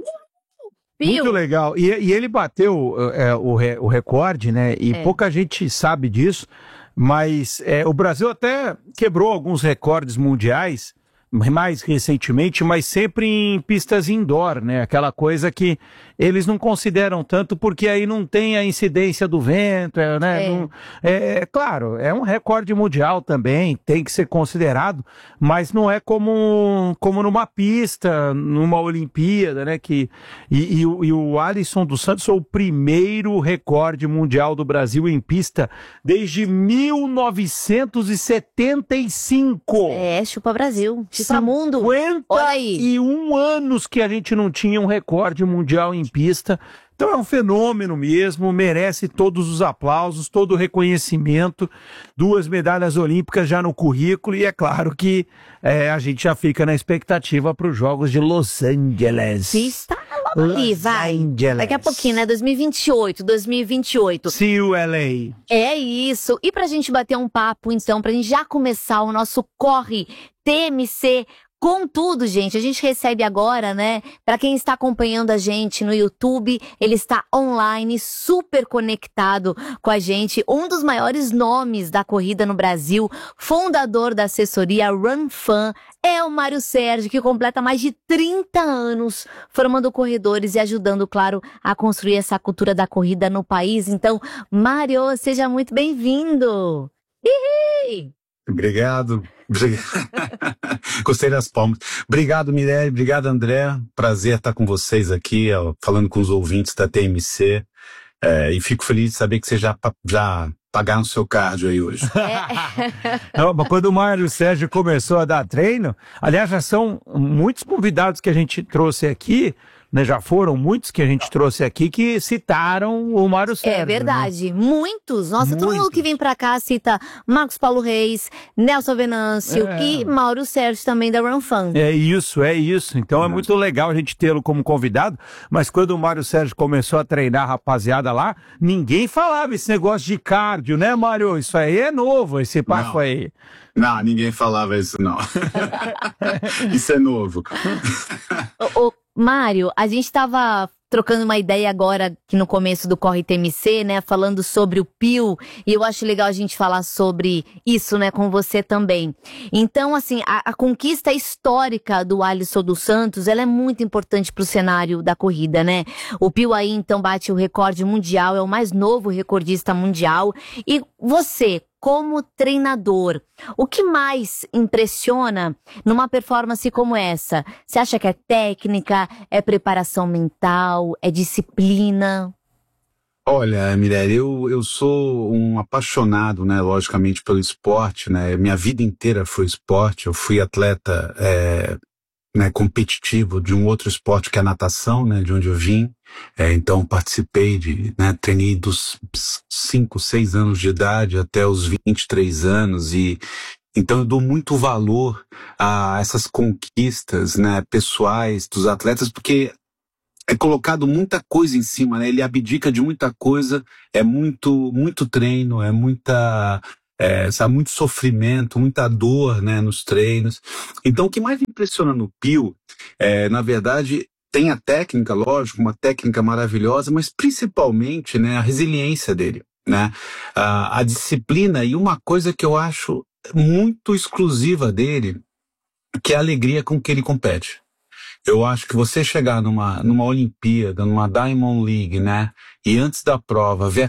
Muito legal. E, e ele bateu é, o, re, o recorde, né? E É. pouca gente sabe disso, mas é, o Brasil até quebrou alguns recordes mundiais mais recentemente, mas sempre em pistas indoor, né? Aquela coisa que eles não consideram tanto porque aí não tem a incidência do vento, é, né? É. Não- é, é claro, é um recorde mundial também, tem que ser considerado, mas não é como, como numa pista, numa Olimpíada, né? Que, e, e, o- e o Alisson dos Santos é o primeiro recorde mundial do Brasil em pista desde mil novecentos e setenta e cinco. É, chupa Brasil, chupa mundo. Olha aí. E um anos que a gente não tinha um recorde mundial em pista. Então é um fenômeno mesmo, merece todos os aplausos, todo o reconhecimento, duas medalhas olímpicas já no currículo e é claro que é, a gente já fica na expectativa para os Jogos de Los Angeles. Pista logo ali, Los vai. Angeles. Daqui a pouquinho, né? dois mil e vinte e oito, dois mil e vinte e oito. See you, L A. É isso. E pra gente bater um papo, então, pra gente já começar o nosso Corre T M C com tudo, gente. A gente recebe agora, né? Pra quem está acompanhando a gente no YouTube, ele está online, super conectado com a gente. Um dos maiores nomes da corrida no Brasil, fundador da assessoria RunFan, é o Mário Sérgio, que completa mais de trinta anos formando corredores e ajudando, claro, a construir essa cultura da corrida no país. Então, Mário, seja muito bem-vindo! Ih! Obrigado. Obrig- Gostei das palmas. Obrigado, Mirelle. Obrigado, André. Prazer estar com vocês aqui, ó, falando com os ouvintes da T M C. É, e fico feliz de saber que vocês já, pa- já pagaram o seu cardio aí hoje. Não, mas quando o Mário Sérgio começou a dar treino, aliás, já são muitos convidados que a gente trouxe aqui, né, já foram muitos que a gente trouxe aqui que citaram o Mário Sérgio. É verdade, muitos. Nossa, todo mundo Muitos. que vem pra cá cita Marcos Paulo Reis, Nelson Venâncio É. e Mauro Sérgio também da RunFan. Né? É isso, é isso. Então é muito legal a gente tê-lo como convidado, mas quando o Mário Sérgio começou a treinar a rapaziada lá, ninguém falava esse negócio de cardio, né, Mário? Isso aí é novo, esse papo Não. aí. Não, ninguém falava isso, não. Isso é novo. Ô, ô, Mário, a gente tava trocando uma ideia agora aqui no começo do Corre T M C, né? Falando sobre o Pio, e eu acho legal a gente falar sobre isso, né? Com você também. Então, assim, a, a conquista histórica do Alisson dos Santos, ela é muito importante pro cenário da corrida, né? O Pio aí, então, bate o recorde mundial, é o mais novo recordista mundial. E você, como treinador, o que mais impressiona numa performance como essa? Você acha que é técnica, é preparação mental, é disciplina? Olha, Mirelle, eu, eu sou um apaixonado, né, logicamente, pelo esporte, né? Minha vida inteira foi esporte. Eu fui atleta é, né, competitivo de um outro esporte que é a natação, né, de onde eu vim. É, então participei de, né, treinei dos cinco, seis anos de idade até os vinte e três anos, e então eu dou muito valor a essas conquistas, né, pessoais dos atletas, porque é colocado muita coisa em cima, né? Ele abdica de muita coisa, é muito, muito treino, é muita, é, sabe, muito sofrimento, muita dor, né, nos treinos. Então o que mais me impressiona no Pio, é, na verdade, tem a técnica, lógico, uma técnica maravilhosa, mas principalmente, né, a resiliência dele, né, a, a disciplina, e uma coisa que eu acho muito exclusiva dele, que é a alegria com que ele compete. Eu acho que você chegar numa, numa Olimpíada, numa Diamond League, né, e antes da prova ver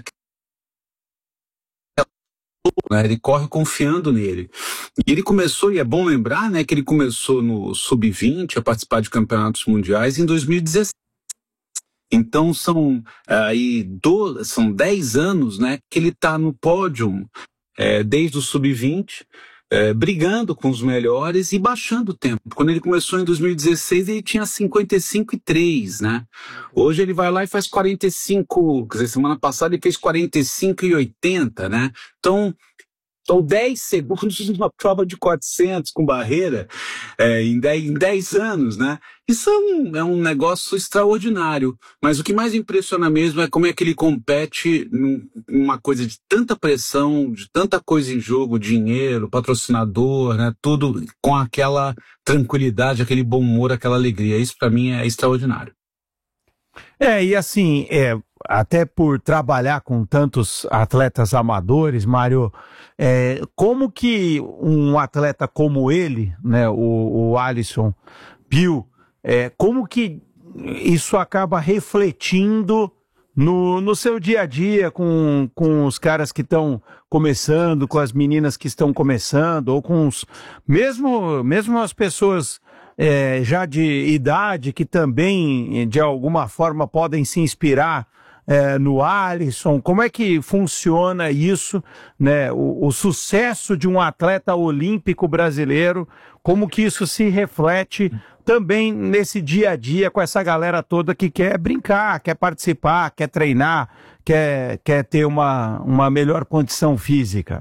né, ele corre confiando nele. E ele começou, e é bom lembrar, né, que ele começou no sub vinte a participar de campeonatos mundiais em dois mil e dezesseis. Então são aí do, são dez anos, né, que ele está no pódio, é, desde o sub vinte, é, brigando com os melhores e baixando o tempo. Quando ele começou em dois mil e dezesseis, ele tinha cinquenta e cinco e três, né? Hoje ele vai lá e faz quarenta e cinco, quer dizer, semana passada ele fez quarenta e cinco e oitenta, né? Então, são dez segundos numa prova de quatrocentos com barreira, é, em, dez, em dez anos, né? Isso é um, é um negócio extraordinário. Mas o que mais impressiona mesmo é como é que ele compete numa coisa de tanta pressão, de tanta coisa em jogo, dinheiro, patrocinador, né? Tudo com aquela tranquilidade, aquele bom humor, aquela alegria. Isso para mim é extraordinário. É, e assim, é, até por trabalhar com tantos atletas amadores, Mário, é, como que um atleta como ele, né, o, o Alisson Pio, é, como que isso acaba refletindo no, no seu dia a dia com, com os caras que estão começando, com as meninas que estão começando, ou com os, mesmo, mesmo as pessoas é, já de idade que também, de alguma forma, podem se inspirar É, no Alisson? Como é que funciona isso, né? O, o sucesso de um atleta olímpico brasileiro, como que isso se reflete também nesse dia a dia com essa galera toda que quer brincar, quer participar, quer treinar, quer, quer ter uma, uma melhor condição física?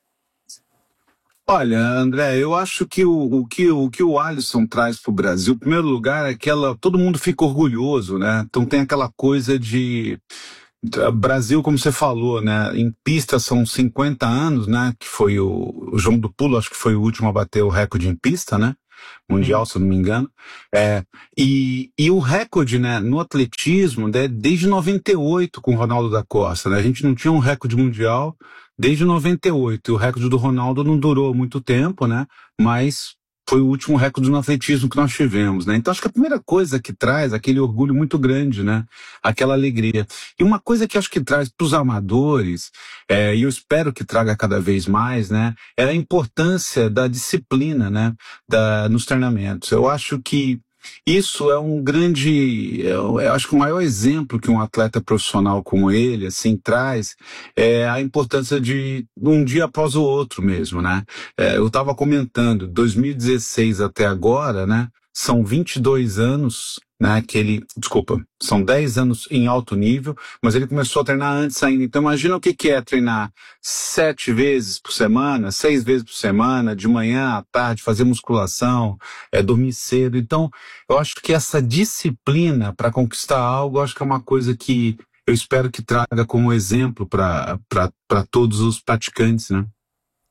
Olha, André, eu acho que o, o, que, o que o Alisson traz para o Brasil, em primeiro lugar, é que ela, todo mundo fica orgulhoso, né? Então tem aquela coisa de... Brasil, como você falou, né? Em pista são cinquenta anos, né? Que foi o, o João do Pulo, acho que foi o último a bater o recorde em pista, né? Mundial, se eu não me engano. É, e, e o recorde, né, no atletismo, né, desde noventa e oito com o Ronaldo da Costa, né? A gente não tinha um recorde mundial desde noventa e oito. E o recorde do Ronaldo não durou muito tempo, né? Mas foi o último recorde no atletismo que nós tivemos, né? Então acho que a primeira coisa que traz aquele orgulho muito grande, né? Aquela alegria. E uma coisa que acho que traz para os amadores, é, e eu espero que traga cada vez mais, né? É a importância da disciplina, né? Da, nos treinamentos. Eu acho que isso é um grande, eu, eu acho que o maior exemplo que um atleta profissional como ele, assim, traz é a importância de um dia após o outro mesmo, né? É, eu estava comentando, dois mil e dezesseis até agora, né? São vinte e dois anos, né, que ele, desculpa, são dez anos em alto nível, mas ele começou a treinar antes ainda. Então imagina o que, que é treinar sete vezes por semana, seis vezes por semana, de manhã à tarde, fazer musculação, é, dormir cedo. Então eu acho que essa disciplina para conquistar algo, eu acho que é uma coisa que eu espero que traga como exemplo para para todos os praticantes, né?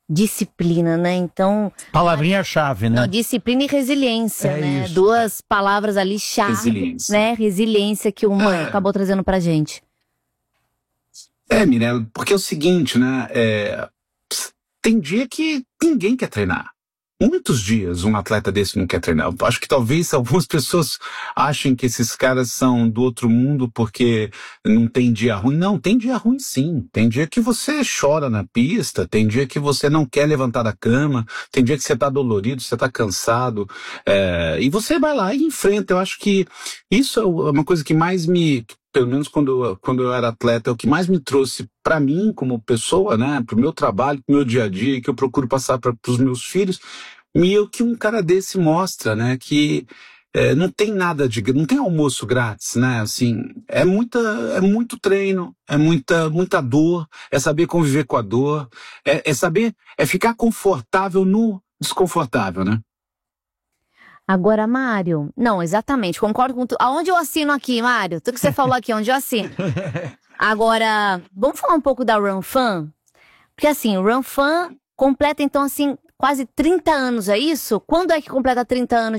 disciplina, né? Então... Palavrinha-chave, né? Não, disciplina e resiliência, É né? isso. Duas palavras ali chave, Resiliência. né? Resiliência que o Mãe É. acabou trazendo pra gente. É, Mirella, porque é o seguinte, né? É, tem dia que ninguém quer treinar. Muitos dias um atleta desse não quer treinar. Eu acho que talvez algumas pessoas achem que esses caras são do outro mundo porque não tem dia ruim. Não, tem dia ruim sim. Tem dia que você chora na pista, tem dia que você não quer levantar da cama, tem dia que você tá dolorido, você tá cansado. É, e você vai lá e enfrenta. Eu acho que isso é uma coisa que mais me... Pelo menos quando, quando eu era atleta, é o que mais me trouxe para mim como pessoa, né, pro meu trabalho, pro meu dia a dia, que eu procuro passar para os meus filhos, e é o que um cara desse mostra, né, que é, não tem nada de, não tem almoço grátis, né, assim, é muita, é muito treino, é muita, muita dor, é saber conviver com a dor, é, é saber, é ficar confortável no desconfortável, né. Agora, Mário... Não, exatamente, concordo com tudo. Aonde eu assino aqui, Mário? Tudo que você falou aqui, onde eu assino. Agora, vamos falar um pouco da Run Fun? Porque assim, o Run Fun completa então assim quase trinta anos, é isso? Quando é que completa trinta anos